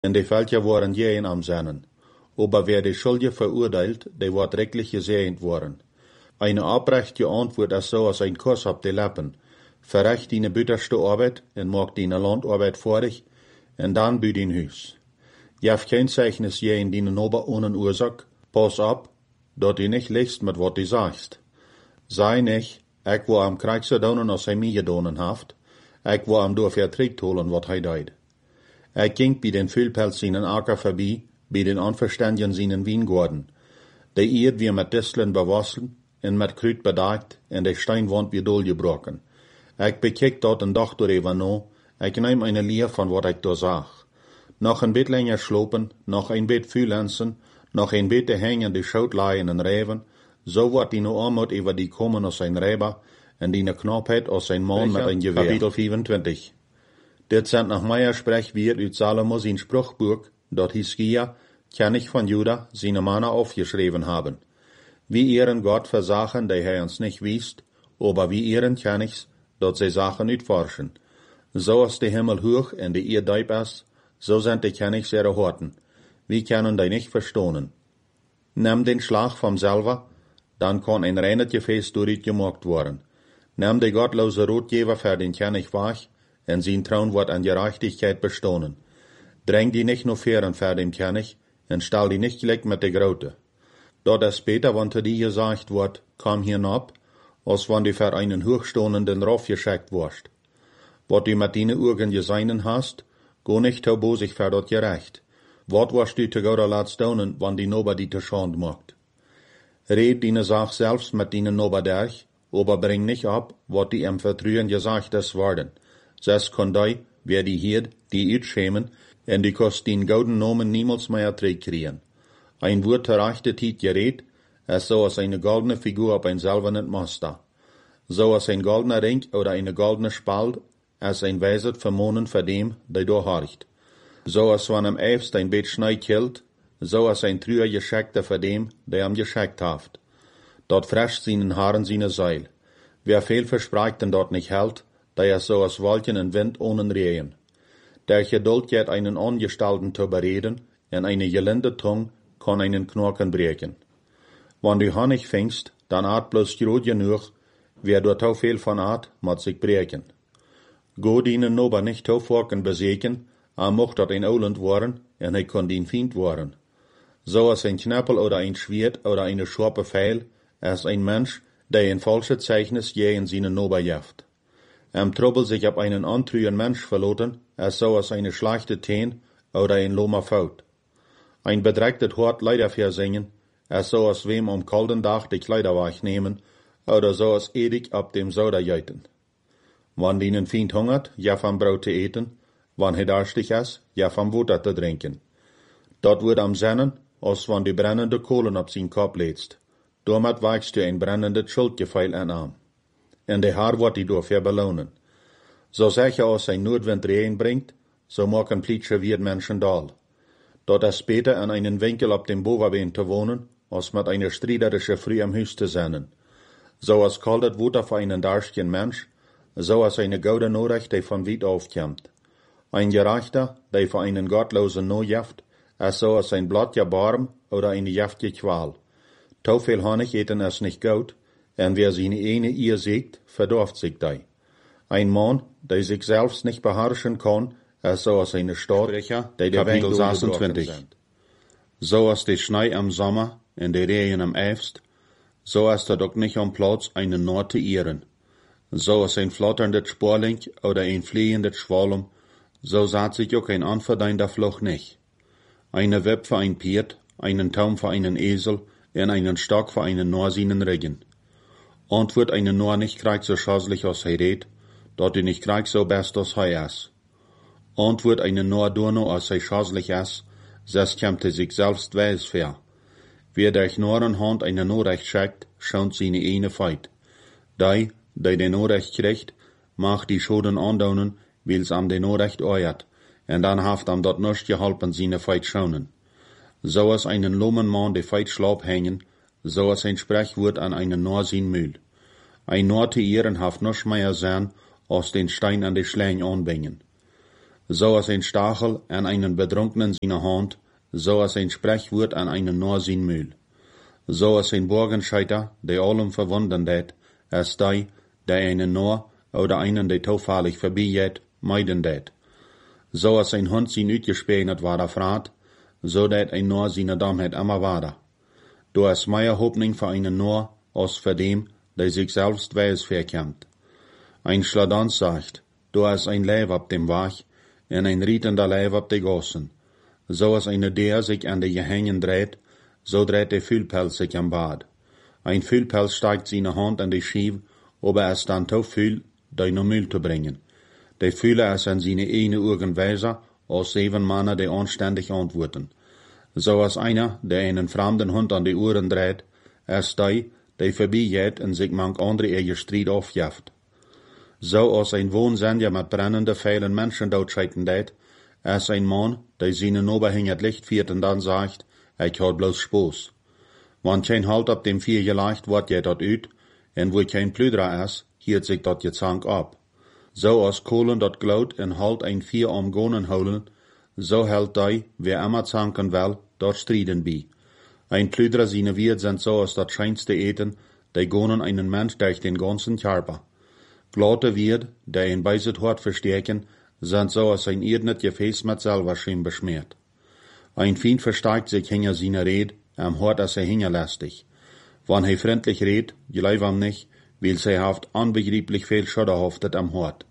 en die Völker waren jeden am Sennen. Aber wer die Schuldige verurteilt, der wird rechtlich gesegnet worden. Eine abrechte Antwort ist so als ein Kuss auf die Lippen. Verrecht deine bitterste Arbeit und mach deine Landarbeit fertig, und dann bü dein Hus. Jef kein Zeichnis je in deine Nober ohne Ursache. Pass ab, dat du nicht liest mit wat du sagst. Sei nicht, ich war am Krieg so donen als hij mij gedonen haft. Ich war am door verträgt holen wat hij deed. Ich ging bei den Füllpelz seinen Acker vorbei, bei den Unverständigen seinen Wiengorden. Der Erd wir mit Disteln bewassen, en mit Krüt bedeckt, en der Steinwand wie durchgebrochen. Ich bekijk dort en dacht darüber no, ich nehm eine Lehr von wat ich da sag. Noch ein Bett länger schlopen, noch ein Bett fühlenzen, noch ein Bett hängen die Schoutleien en Reven, so wird die Armut über die kommen als ein Räber, en die Knappheit als ein Mann mit ein Gewehr. Kapitel 24. Dit sind nach Meier sprech weer uit Salomo sein Spruchbuch, dat Hiskia, König von Juda, seine Männer aufgeschrieben haben. Wie ihren Gott versachen, der er uns nicht wiest, aber wie ihren Königs, dat sie Sachen utforschen. So ist der Himmel hoch und die Erde deep ist, so sind die Königs ihre Horten. Wie können die nicht verstohnen? Nimm den Schlag vom selber, dann kann ein reines Gefäß durch gemacht worden. Nimm die gottlose Rotgeber für den König wach, und sein Traun wird an Gerechtigkeit bestohnen. Dräng die nicht nur fern für den König, und stell die nicht gleich mit der Grote. Dort es später, wenn zu dir gesagt wird, komm hinab, als wenn du für einen hochstehenden Rauf geschickt wirst. Wat du mit deinen Augen gesehen hast, go nicht so bosig für dort gerecht. Wat wirst du zu Gott laat stonen, wenn die Nober die te Schand macht. Red deine Sach selbst mit deinen Nober durch, aber bring nicht ab, wat die im Vertrauen gesagt ist worden. Ses kann die, wer die hiert, die utschämen, en die kost den gouden Namen niemals mehr kriegen. Ein Wort der rechte Tiet gerät, es so als eine goldene Figur auf ein silbernen Master. So als ein goldener Ring oder eine goldene Spalt, als ein Weiset vermonen für dem, der da horcht. So als wenn am Eifst ein Bett Schnee killt, so als ein Trüer Gescheckter für dem, der am gescheckt haft. Dort frescht seinen Haaren seine Seil. Wer viel verspricht und dort nicht hält, der ist so als Wolken und Wind ohne Rehen. Der Geduld geht einen Angestalten zu bereden, und eine gelinde Tung kann einen Knochen brechen. Wenn du Honig fängst, dann art bloß groß genug, wer dort auch viel von art, muss sich brechen. Go dienen Nober nicht zu Forken beseken, mocht dort ein Oland worden, und er kann den Feind worden. So als ein Knappel oder ein Schwert oder eine scharpe Pfeil, als ein Mensch, der ein falsches Zeichnis je in seinen Nober jaft. Trouble sich ab einen antrühen Mensch verloten, als so als eine schlechte Teen oder ein loma Faut. Ein bedrecktes Hort leider versingen, als so als wem am kalten Tag die Kleider wegnehmen, oder so als ewig ab dem Soda jeiten. Wann denen Feind hungert, ja vom Brot zu eten, wann he durstig ist, ja vom Wasser zu trinken. Dort wird am Sennen, als wann die brennende Kohlen auf sein Kopf lädst. Damit weichst du ein brennendes Schuldgefühl an. En de Haar wird die dafür belohnen. So sicher als ein Nordwind Regen bringt, so machen plitsche wir Menschen dal. Dort ist später an einen Winkel auf dem Boverbeen zu wohnen, als mit einer striederische Früh am Haus zu sein. So als kaltet Wutter für einen darstigen Mensch, so als eine gute Nachricht, die von weit aufkommt. Ein Gerechter, der für einen gottlosen no jaft, ist so als ein Blatt Barm oder eine jaftige Qual. Zu viel Honig eten ist nicht gut, und wer seine eine Ehe siegt, verdorft sich die. Ein Mann, der sich selbst nicht beherrschen kann, ist so als eine Storcher, der Kapitel 26. So als die Schnee am Sommer und die Regen am Herbst, so ist er doch nicht am Platz einen Nord zu ehren. So als ein flatterndes Sporling oder ein fliehendes Schwalm, so sagt sich auch ein unverdienter Fluch nicht. Eine Web für ein Pferd, einen Taum für einen Esel und einen Stock für einen Norsienen Regen. Und wird einen Nor nicht krieg so schoslich als er redet, dort er nicht krieg so best als er ist. Und wird einen Nor durno als er schoslich ist, das kommt er sich selbst weiß für. Wer durch Noren Hand eine Norrecht schickt, schaut seine eine Feit. Der den Norrecht kriegt, macht die Schoden andaunen, weil's am den Norrecht euert, und dann haft am dort nicht geholpen seine Feit schaunen. So als einen lummen Mann die Feit schlaub hängen, so als ein Sprechwort an einen Nor sein Mühl. Ein Nor zu ehren haft noch mehr sein, als den Stein an die Schläng anbringen. so als ein Stachel an einen Betrunkenen seine Hand, so als ein Sprechwort an einen Narr sein Mühl. So als ein Borgenscheiter, der allem verwundern det, als der einen Narr oder einen, der toevallig vorbeigeht, meiden det. So als ein Hund sein uitgespänet war frat, so dat ein Narr seine Dummheit immer war. Du hast mehr Hoffnung für einen Narr, als für dem, der sich selbst weiß verkennt. Ein Schladans sagt, du hast ein Leib ab dem Wach, und ein rietender Leib ab de Gossen. So als eine der sich an de Gehängen dreht, so dreht der Fühlpelz sich am Bad. Ein Fühlpelz steigt seine Hand an die Schief, ob es dann to fühlt, die no Müll zu bringen. Der fühle es an seine eine Augen weiser, als 7 Männer, die anständig antworten. So als einer, der einen fremden Hund an die Ohren dreht, als der vorbeigeht und sich manch andere ihr Streit aufjaft. So als ein Wohnsender mit brennende Pfeilen Menschen dotscheiten det, als ein Mann, der seine Oberhäng het Licht fiert und dann sagt, ich hab bloß Spaß. Wann kein Halt ab dem Vier gelegt wird, geht dat uit, en wo kein Plüdra is, hielt sich dat Gezank ab. So als Kohlen dat glaut en halt ein Vier am Gonen holen, so hält dei, wer immer zanken will, dort striden bi. Ein Plüdra seine Wirt sind so als dat scheinste Eten, die gonen einen Mensch durch den ganzen Körper. Glaute Wirt, der ein beiset Hort verstärken, sind so als ein irrnet Gefäß mit Salverschim beschmiert. Ein Feind versteigt sich hinter seiner Red, hort als hingerlästig. Wann freundlich red, glaub am nicht, weil sie haft unbegreiflich viel Schudder haftet am Hort.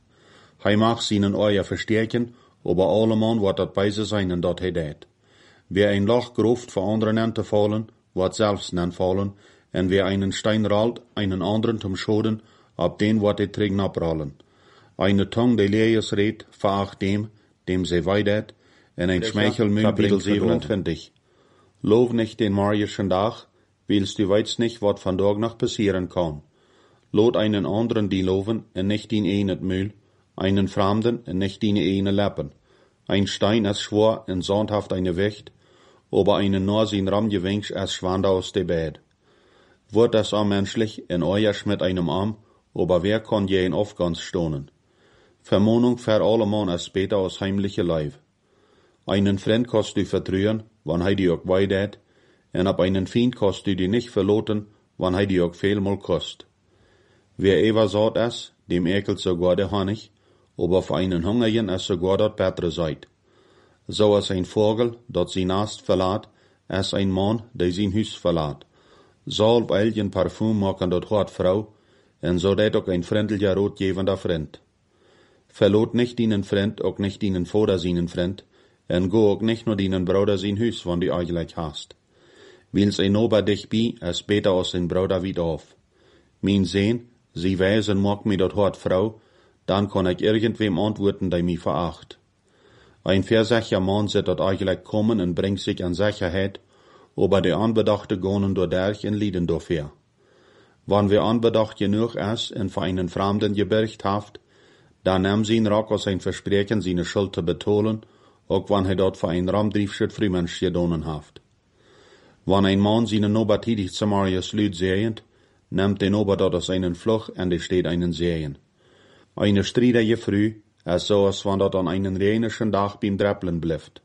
Mag seinen Euer verstärken, aber allemal wird dat beise sein und dat det. Wer ein Loch gruft für anderen an zu fallen, wird selbst an fallen, und wer einen Stein rollt, einen anderen zum Schoden, ab den wird der Trägen abrollen. Eine Tongue, die Lees red, veracht dem sie weidet, und ein Schmeichelmühl Kapitel 27. Lob nicht den morgischen Tag, weil's du weißt nicht, wat von Tag noch passieren kann. Lot einen anderen die loven, und nicht den einen Mühl, einen Fremden, und nicht den einen Lappen. Ein Stein ist schwor, und sondhaft eine Wächt, aber einen nur sein Ramgewinsch als schwand aus de Bett. Wird das auch menschlich, in euer mit einem Arm, aber wer kann je in Aufgans stohnen? Vermohnung für alle Mann ist später aus heimliche Leib. Einen Freund kannst du vertrühen, wann he die auch weidet, und ab einen Feind kannst du die nicht verloten, wann he die auch vielmal kost. Wer ever sagt es, dem ekelt sogar der Honig, aber für einen Hungerigen ist sogar dort bessere Seid. So als ein Vogel, dat sein Nest verlaat, als ein Mann, der sein Hüs verlaat. Salb elgen Parfum machen dort hart Frau, en so dat auch ein freundlicher rotgebender Freund. Verlot nicht deinen Freund, auch nicht deinen Vater seinen Freund, en go auch nicht nur deinen Bruder sein Hüs, wann die eigentlich hast. Weil's ein Ober dich bi, es beter aus den Bruder wieder auf. Mein Sehn, sie weisen mag mi dort hart Frau, dann kann ich irgendwem antworten, der mi veracht. Ein versicher Mann sieht dort eigentlich kommen und bringt sich an Sicherheit, aber der Anbedachte gonen durch in Lieden dafür. Wann wir anbedacht genug ist und für einen Fremden gebürgt haft, dann nimmt sie ihn Rock aus ein Versprechen, seine Schuld zu betonen, auch wann dort für ein Ramdriefschritt Frühmensch gedonen haft. Wann ein Mann seinen Ober tidig zu Marius Lüd sehend, nimmt den Ober dort aus einen Fluch und es steht einen Sehen. Eine streidige Früh, es so als wann dort an einen reinischen Tag beim Dreppeln blifft.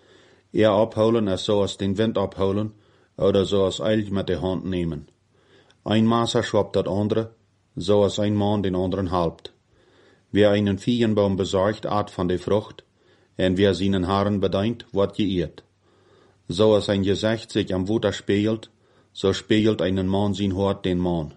Abholen es so als den Wind abholen, oder so als eilig mit der Hand nehmen. Ein Maßer schwappt dat andere, so als ein Mann den anderen halbt. Wer einen Feigenbaum besorgt, art von der Frucht, und wer seinen Haaren bedeint, wird geirrt. So als ein Gesicht sich am Wutter spiegelt, so spiegelt einen Mann sein Hort den Mann.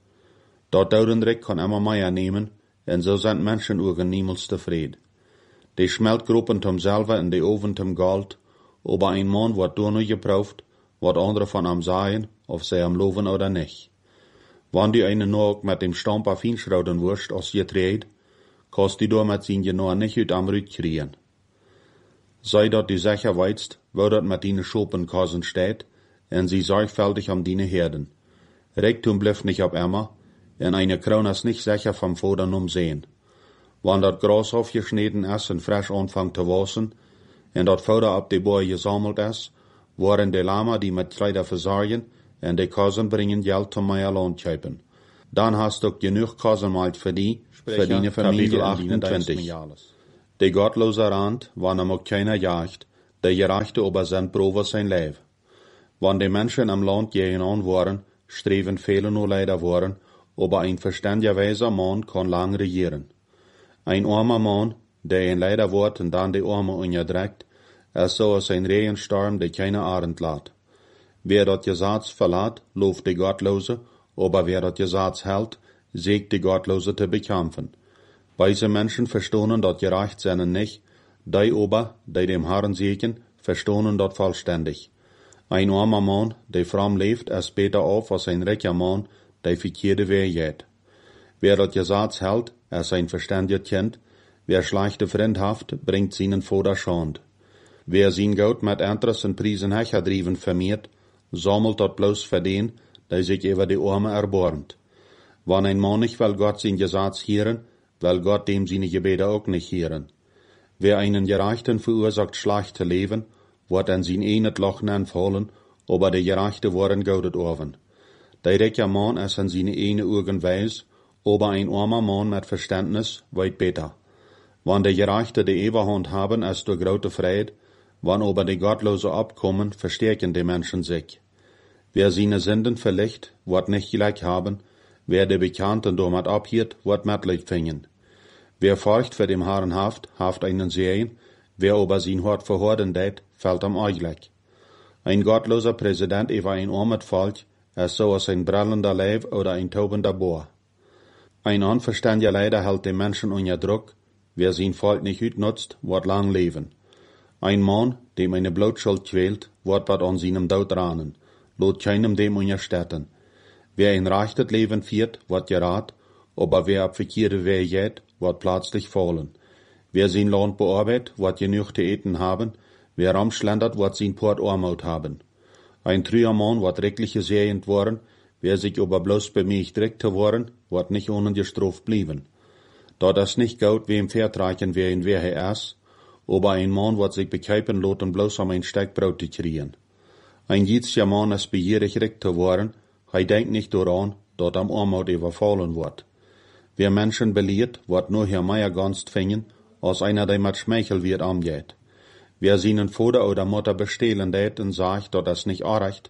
Dort Daudenrick kann immer mehr nehmen, und so sind Menschenuhren niemals zufrieden. Die Schmeltgruppen zum selber in die Oven zum Gold, aber ein Mann wird nur noch geprüft, wat andere von am sagen, ob sie am loven oder nicht. Wann die einen nur mit dem Stamper Fienschraudenwurst aus je dreht, kannst die door mit sin nur nicht ut am Rüt kriegen. Sei dort die sicher weizt, wo dort mit dine Schopenkassen steht, en sie sorgfältig am dine Herden. Rektum blifft nicht ab Emma, en eine Krone ist nicht sicher vom Vodern umsehen. Wann dort Gras aufgeschnitten ist und frisch anfangt zu wassen, en dort Futter ab de Boy gesammelt ist, waren die Lama, die mit Kleider versorgen, en die Kassen bringen Geld zum mehr Lohn kaufen. Dann hast du genug Kassenmalt für die Familie 28. De gottlose Rand, wann ook keiner jaagt, de gerechte ober zijn proeven zijn leven. Wann de Menschen am Land gegenean waren, streven viele nur leider waren, aber ein verständiger weiser Mann kann lang regieren. Ein armer Mann, der ein leider wordt en dan de arme onderdrekt, is zoals een regenstorm die keine Arend laat. Wer dat Gesetz verlaat, looft de Gottlose, aber wer dat Gesetz hält, siegt de Gottlose te bekämpfen. Weise Menschen verstohnen dat gerecht seinen nicht, die aber, die dem Herrn siegen, verstohnen dat vollständig. Ein armer Mann, der fromm leeft, ist besser auf als ein reicher Mann, der verkehrte Weg geht. Wer dat Gesetz hält, ist ein verständiger Kind, wer schlechte Freund haft, bringt seinen Vater Schand. Wer sein Geld mit Interessen Priesen hecherdriven vermehrt, sammelt dat bloß für den, der sich über die Arme erbarmt. Wann ein Mann nicht will Gott sein Gesetz hören, will Gott dem seine Gebete auch nicht hören. Wer einen Gerechten verursacht, schlecht zu leben, wird an sein eines Loch fallen, aber der Gerechte worden gaudet oven. Der reiche Mann ist an seine eine Augen weis, aber ein armer Mann mit Verständnis weit besser. Wann der Gerechte die Eberhand haben, ist der große Fried, wann aber die Gottlose abkommen, verstärken die Menschen sich. Wer seine Sünden verlicht, wird nicht gleich haben, wer die Bekannten damit abhielt, wird Mitleid finden. Wer furcht für dem Herrn haft einen Sehen, wer aber sein Hort verhorden det, fällt am Eichleck. Ein gottloser Präsident über ein armes Volk ist so als ein brennender Leib oder ein taubender Bohr. Ein unverständiger Leider hält den Menschen unter Druck, wer sein Volk nicht utnutzt, wird lang leben. Ein Mann, dem eine Blutschuld quält, wird bald an seinem Tod ranen, lot keinem dem unterstetten. Wer ein rechtes Leben führt, wird gerat, aber wer auf verkehrte Wege geht, wird plötzlich fallen. Wer sein Land bearbeitet, wird genug zu eten haben, wer ramschlendert, wird sein Port Armut haben. Ein trüher Mann wird rechtlich gesegnet worden, wer sich aber bloß bemüht direkt zu worden, wird nicht ohne gestraft blieben. Da das nicht gut, wem vertragen, wer in wer er ist, aber ein Mann wird sich bekeipen lassen, bloß um ein Stück Brot zu kriegen. Ein jüdischer Mann ist begierig recht zu worden, er denkt nicht daran, dort am Armut überfallen wird. Wer Menschen belehrt, wird nur hier mehr Gunst finden, als einer, der mit Schmeichel wird angeht. Wer seinen Vater oder Mutter bestehlen tät und sagt, dass das nicht anreicht,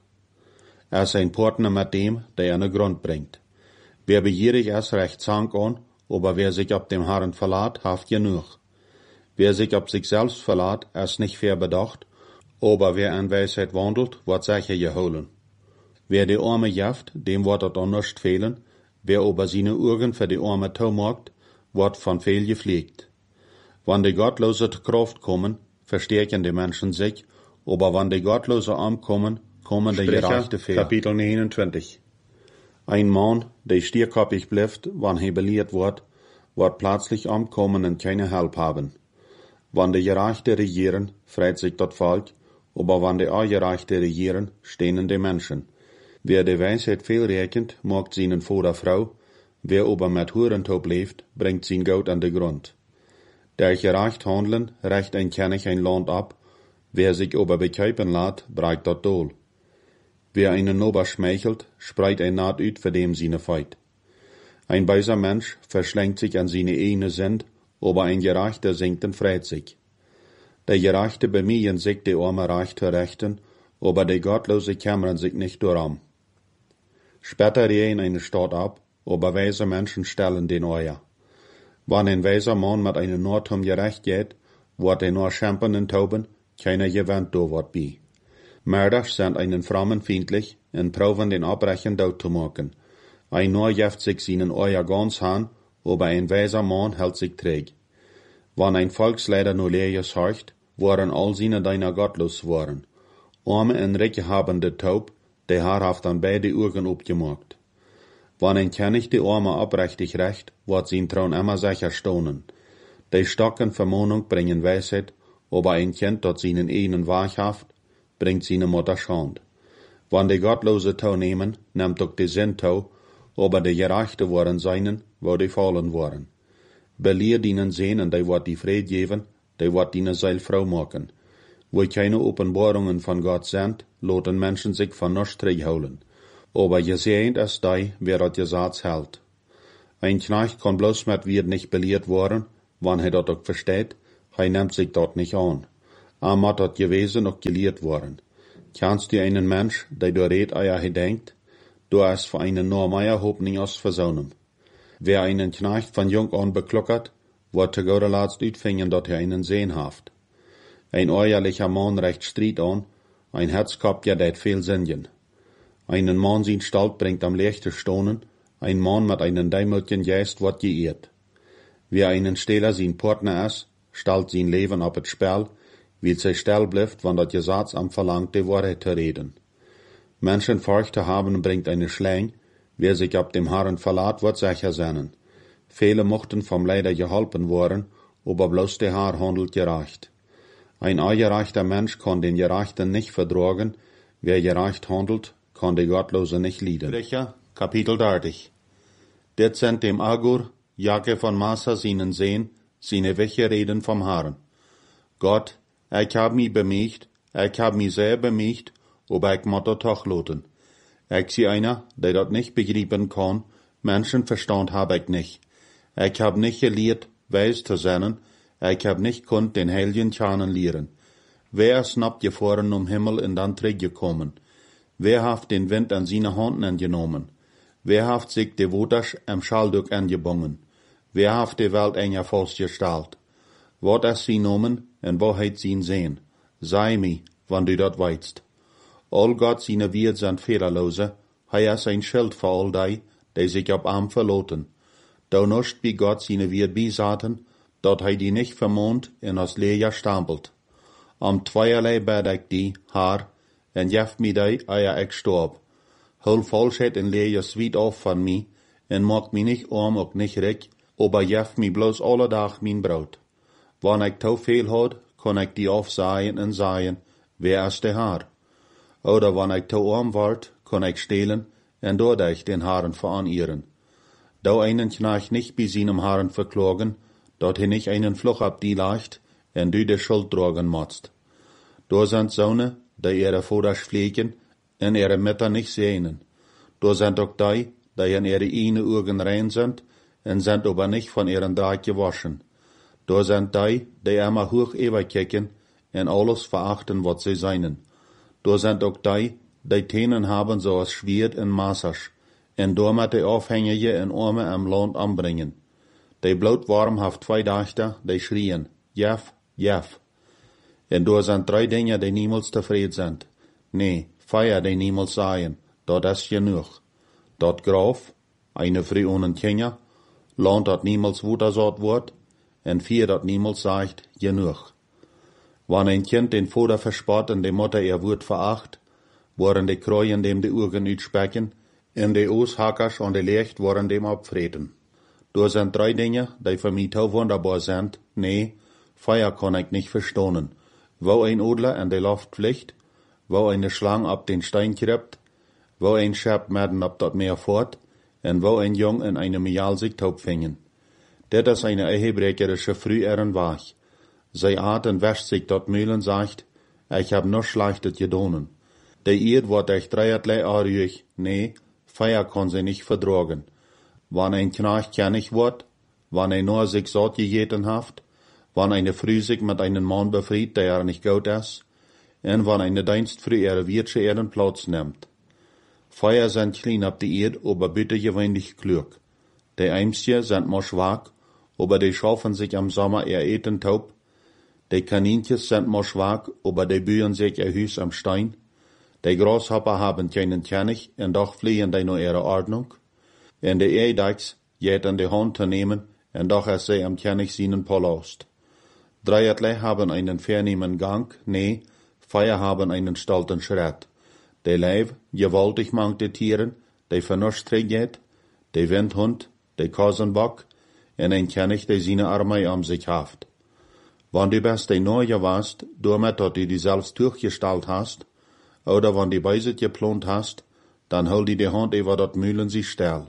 ist ein Partner mit dem, der einen Grund bringt. Wer begierig ist, recht zank an, aber wer sich auf dem Herrn verlässt, haft genug. Wer sich auf sich selbst verlässt, ist nicht fair bedacht, aber wer an Weisheit wandelt, wird sicher geholen. Wer die Arme jaft, dem wird es nicht fehlen, wer aber seine Augen für die Arme taumagt, wird von viel gepflegt. Wann die Gottlose zur Kraft kommen, verstärken die Menschen sich, aber wann die Gottlose ankommen, kommen die Gerechte viel. Kapitel 29. Ein Mann, der stierkoppig bleibt, wann er belehrt wird plötzlich ankommen und keine Hilfe haben. Wann die Gerechte regieren, freut sich das Volk, aber wann die Ungerechte regieren, stehen die Menschen. Wer die Weisheit viel rechnet, mag seinen Vater Frau, wer aber mit Hurentop lebt, bringt sein Geld an den Grund. Der gerecht handeln, recht ein König ein Land ab, wer sich aber bekeipen lässt, breicht dort Dohl. Wer einen Nober schmeichelt, spreit ein Naht ut für dem seine Feit. Ein weiser Mensch verschlängt sich an seine eigene Sünd, aber ein Gerechter singt und freut sich. Der Gerechte bemühen sich, die arme Reich zu rechten, aber die Gottlose kümmern sich nicht darum. Später rehen eine Stadt ab, aber weise Menschen stellen den Euer. Wann ein weiser Mann mit einem Nordturm gerecht geht, wird er nur schämpern und tauben, keiner gewinnt da wird bei. Mörder sind einen Frommen feindlich und proben den Abbrechen dort zu machen. Ein nur jeft sich seinen Euer ganz an, aber ein weiser Mann hält sich träg. Wann ein Volksleider nur Lees horcht, waren all seine deiner gottlos worden. Arme und Ricke haben de Taub, der Herr haft an beide Augen abgemacht. Wann ein König die Arme abrechtig recht, wird sein Thron immer sicher stonen. Die stocken Vermahnung bringen Weisheit, aber ein Kind, dat seinen einen wahrhaft, bringt seine Mutter Schand. Wann die Gottlose Tau nehmen, nimmt auch die Sinn Tau, aber die Gerechte waren seinen, wo die fallen waren. Belehr ihnen sehen, und die wird die Fried geben, die wird ihnen Seilfrau machen. Wo keine Offenbarungen von Gott sind, loten Menschen sich von nichts zurückholen. Aber gesehnt ist die, wer das Gesetz hält. Ein Knecht kann bloß mit wird nicht belehrt worden, wann er das auch versteht, Hij nimmt sich dort nicht an. Amat dort gewesen und gelehrt worden. Kannst du einen Mensch, der du red eier gedenkt, du hast für einen Normeier hoop nicht aus versonnen. Wer einen Knecht von jung an beklockert, wird te gode laatst uitvingen dat hij einen Sehn haft. Ein eierlicher Mann recht Stried an, ein Herzkopja dat viel Sinnjen. Einen Mann sin Stalt bringt am leichte Stonen, ein Mann mit einen däimeltjen Geist wird geehrt. Wer einen Stehler sin Partner is, stalt sin Leben op het Spel, wie zij stil blijft, wann dat Gesetz am verlangt, die Wahrheit te reden. Menschen Furcht te haben bringt eine Schläng, wer sich ab dem Herrn verlaat, wird sicher sein. Viele mochten vom Leider geholpen worden, aber bloß der Herr handelt gerecht. Ein ungerechter Mensch kann den Gerechten nicht vertragen, wer gerecht handelt, kann die Gottlose nicht lieben. Sprecher, Kapitel 30. Dit sind dem Agur, Jacke von Massa seinen Sehn, seine Wäche reden vom Herrn. Gott, ich hab mich bemüht, ich hab mich sehr bemüht, aber ich muss doch loten. Ich sie einer, der dort nicht begreifen kann, Menschenverstand hab ich nicht. Ich hab nicht gelehrt, weis zu sein, ich hab nicht konnt den heiligen Tjanen lehren. Wer snappt gefahren Himmel in dann gekommen? Wer haft den Wind an seine Hand angenommen? Wer haft sich de Woters am Schalduk angebungen? Wer haft die Welt enger festgestellt? Wat es sie nomen en wo heit sie sehen? Sei mi, wann du dort weitst. All Gott seine Wirt sind fehlerlose, hij is ein Schild für all die sich op am verloten. Da nuscht wie Gott seine Wirt bisaten, dat hij die nicht vermont en als Leer stampelt. Am zweierlei bed ik die, haar, en jeft mi die, eier ik storb. Hul Falschheit en Leer zwiet auf van mi, en maakt mi nicht arm ook nicht rik, aber jeft mi bloß alle dag mijn brood. Wann ik te veel had, kon ik die aufzaaien en zaaien, wer is de haar? Oder wann ik te arm word, kon ik stehlen en doordich den Haaren veranieren. Da einen Knecht nicht bei seinem Haaren verklagen, dat hij nicht einen Fluch ab die leicht en du de Schuld tragen motst. Da sind Söhne, die ihre Voders pflegen en ihre Mütter nicht sehnen. Da sind auch die in ihre eine Augen rein sind en sind aber nicht von ihren Dreck gewaschen. Da sind die immer hoch überkicken en alles verachten, was sie seinen. Da sind auch die Tänen haben so als Schwert en Massas, en damit die Aufhängige en Arme am Land anbringen. Die blootwarm haft 2 Dachter, die schrien, Jef, Jef. En da sind 3 Dinge, die niemals tevreden sind. Nee, 4 die niemals sagen, dat is genug. Dat Graf, eine Frau ohne Kinder, Land dat niemals Wutersaat wordt, en 4 dat niemals sagt, genug. Wann ein Kind den Vater verspott en die Mutter ihr Wort veracht, waren die Kreuen dem die Augen uitspecken, en die Ooshackers und die Licht waren dem abfreten. Da sind 3 Dinge, die für mich so wunderbar sind, nee, 4 kann ich nicht verstohnen. Wo ein Adler an die Luft fliegt, wo eine Schlange ab den Stein kriept, wo ein Schab mitten ab dat Meer fort, en wo ein Jung in einem Jahl sich taub fingen. Det is eine ehebrecherische Früheren Wach. Zij aat en wäscht sich dort Mühlen, sagt, ich hab nur Schlechtes gedonen. Der Eid wird euch 3 anrühig, nee, 4 kann sie nicht vertragen. Wann ein Knecht kennig wird, wann nur sich satt gegeten haft, wann eine Frau sich mit einem Mann befried, der nicht gut ist, en wann eine Dienstfrau ihre Wirtsche ihren Platz nimmt. 4 sind klein ab die Erd, aber bitte gewöhnlich klug. Die Eimsje sind mal schwach, aber die schaffen sich am Sommer ihr Eten taub. Die Kaninchens sind mal schwach, aber die bühen sich ihr Hüs am Stein. Die Grashopper haben keinen Kennig, en doch fliehen die nur ihre Ordnung. En die Eidechs jet in die Hand zu nehmen, en doch ist sie am Kennig seinen Palast. 3 haben einen vornehmen Gang, nee, 4 haben einen stolzen Schritt. Die Leib, gewaltig mangte Tieren, die Vernunft trägt, die Windhund, die Kosenbock, en ein Kennig, die seine Armee am sich haft. Wann du best die Neue warst, damit dat du die selbst durchgestellt hast, oder wann die Beiset geplant hast, dann hol die Hand über dat Mühlen sich still.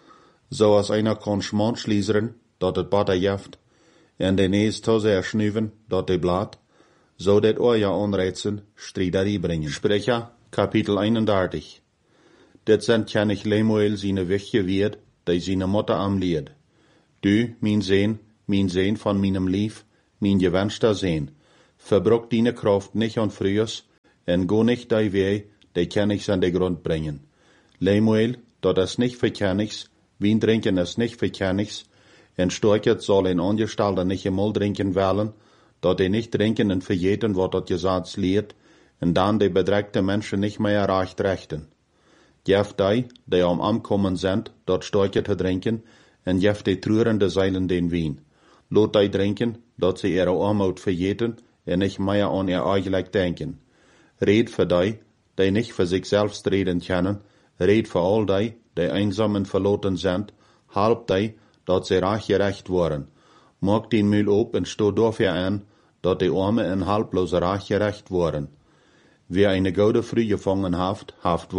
So als einer kann Schmand schließen, dat het Butter jeft, en de Nees to sehr schnüven, dat de Blatt, so dat euer Anreizen Striederie bringen. Sprecher, Kapitel 31. Dit sind kennig Lemuel seine Wiche wird, die seine Mutter am Lied. Du, mein Sehn von meinem Lief, mijn gewenster zijn. Verbruck deine Kraft nicht an frühers, en go nicht dei weh, de Kennigs an de Grund bringen. Lemuel, dat es nicht für Kennigs, Wien trinken es nicht für Kennigs, en Storchet soll ein Angestalter nicht einmal trinken wollen, dat die nicht trinken en verjeten, wat dat Gesetz lehrt, en dann die bedreckte Menschen nicht mehr erreicht rechten. Jef die am Ankommen sind, dort Storchet zu trinken, en jef die trurende Seilen den Wien. Lot die trinken, dat sie ihre Armut verjeten, en nicht mehr an ihr eigentlich denken. Red für die nicht für sich selbst reden können, red für all die einsam und verloren sind, halb dat sie reich gerecht worden. Mag den Müll op en sto dafür an, dat die Arme en halblose reich gerecht worden. Wer eine gute Früh gefangen haft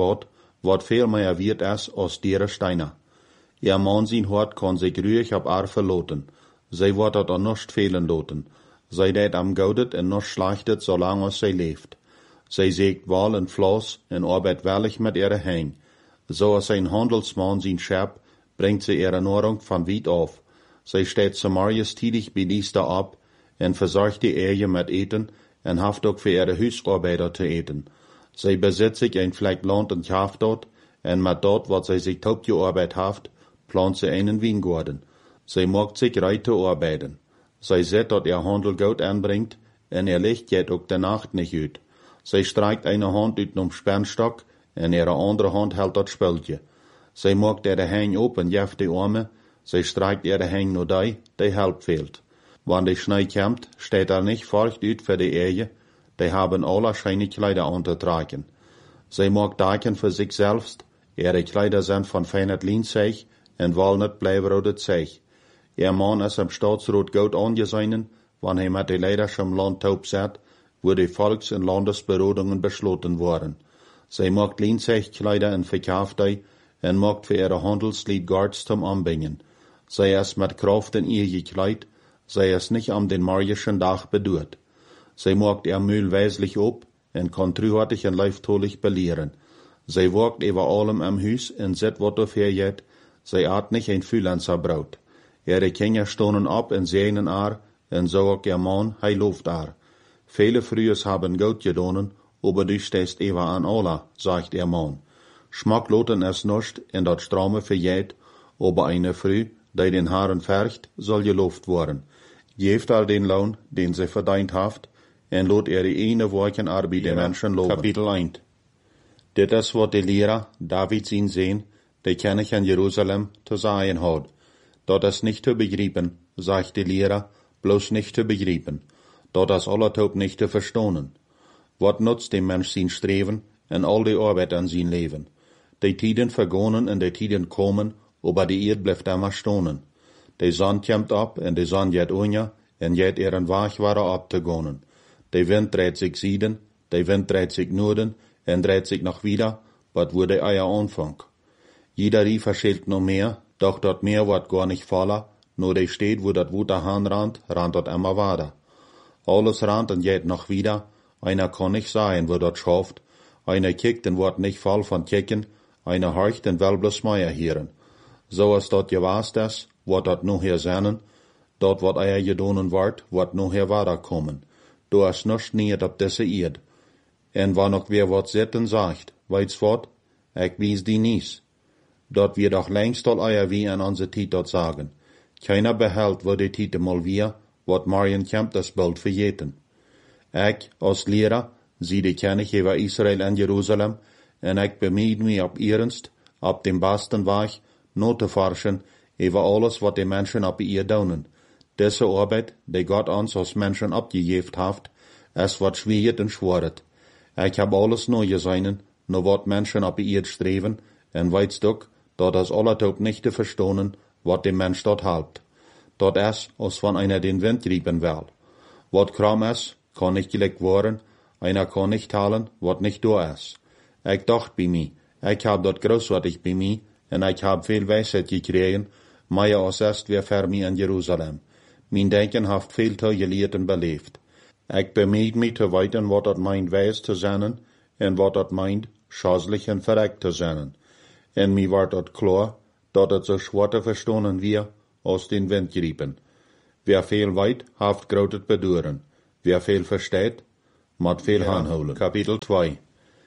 wat viel mehr wird als deren Steiner. Ihr Mann sein Hort kann sich ruhig ab Ar verloten. Sie wird dat an nicht fehlen loten. Sie det am gaudet en nicht schlechtet, solange sie lebt. Sie sägt Wal en Floss en arbeit wellig mit ihrer Hang. So als ein Handelsmann sein Schab, bringt sie ihre Nahrung von weit auf. Sie steht Samarias tidig bedienste ab en versorgt die Ehe mit Eten en haft auch für ihre Hausarbeiter zu eten. Sie besitzt sich ein Fleck Land und Schaft dort, en mit dort, wat sie sich Hauptgearbeit haft, plant sie einen Weingarten. Sie mag sich reite arbeiten. Sie sieht, dat ihr Handel Geld anbringt, en Licht geht auch der Nacht nicht ut. Sie streikt eine Hand ut um Spernstock, en ihre andere Hand hält dat Spöldje. Sie mag ihre Hang op en jeft die Arme, sie streikt ihre Hang nur die Help fehlt. Wann die Schnee kommt, steht nicht furcht ut für die Ehe, die haben alle scheine Kleider untertragen. Sie mag daken für sich selbst, ihre Kleider sind von feiner Linzeich en walnut bleiberodet Zeich. Ihr Mann ist am Staatsrat gut angesehen, wann er mit den Leiders im Land taub sat, wo die Volks- und Landesberodungen beschlossen wurden. Sie macht Linzeichkleider und verkauft die, en macht für ihre Handelslied Guards zum Anbringen. Sie ist mit Kraft in ihr gekleidet, sie ist nicht am den morgischen Tag bedurt. Sie macht ihr Mühl weislich ob, en kann trühartig und leiftolig belehren. Sie wagt über allem am Hus en sit wat dafür jet, sie hat nicht ein Fühlenzer Braut. Ihre Kinder stonen ab en sehnen ar, en so auch ihr Mann, loft ar. Viele Frühes haben Geld gedonen, aber du stehst ewa an Allah, sagt ihr Mann. Schmack loten es nicht, in dat Straume verjäht, aber eine Früh, die den Haaren färcht, soll geloft worden. Geeft all den Lohn, den sie verdient haft, en lot ihre eine Wochen Arbeit den Menschen loben. Kapitel 1. Dit is wat de Lehrer David zien sehen, die König in Jerusalem zu sagen hat. Dat is nicht zu begreifen, sagt die Lehrer, bloß nicht zu begreifen. Dat is allertaub nicht zu verstohnen. Wat nutzt dem Mensch sein Streben en all die Arbeit an sein Leben? Die Tiden vergonnen en die Tiden kommen, aber die Erd bleibt immer stonen. Die Sonne kommt ab en die Sonne geht unja, en jet ihren Weg war abzugonnen. Die Wind dreht sich Süden, die Wind dreht sich Norden, en dreht sich noch wieder, wat wurde euer Anfang. Jeder rief verschilt noch mehr, doch dort Meer wird gar nicht voller, nur die steht, wo dat Wuter Hahn rannt dort immer weiter. Alles rannt und geht noch wieder, einer kann nicht sagen, wo dort schafft, einer kickt und wird nicht voll von kicken, einer horcht und will bloß Meier hören. So als dort gewasst ist, wird dort noch hier sein, dort wird euer gedonen wird noch hier weiterkommen. Du hast nicht nicht ab diese Erd. En wann noch wer wat sitten sagt, weit's fort, ich wies die nies. Dort wir doch längst all euer wie an unser Tiet dort sagen. Keiner behält, wo die Tiete mal wir, wat Marien kämmt das Bild verjeten. Ich, als Lehrer, sie die König über Israel en Jerusalem, en ich bemüht mich ab ernst, ab dem besten Weg, nur zu forschen, über alles, wat die Menschen ab ihr daunen. Diese Arbeit, die Gott uns als Menschen abgegeben hat, es wird schwierig und schworet. Ich hab alles neu gesehen, nur wat Menschen ab ihr streben, en weit's doch, dat das allertaub nicht zu verstohnen, wat dem Mensch dort halbt. Dort es, als von einer den Wind riepen will. Wat kram es, kann nicht gelegt worden, einer kann nicht talen, wat nicht da es. Ich dacht bei mir, ich hab dort großartig bei mir, en ich hab viel Weisheit gekriegen, mehr als erst wer für mich in Jerusalem. Mein Denken haft viel zu gelehrt und belebt. Ich bemüht mich zu weiten, wat dat meint weis zu sein, en wat dat meint schadlich und verreckt zu sein. En mir war dat klar, dat het so schwer zu verstohnen wir, aus den Wind geriepen. Wer veel weet, haft groot beduren. Wer veel versteht, moet veel aanhouden. Kapitel 2.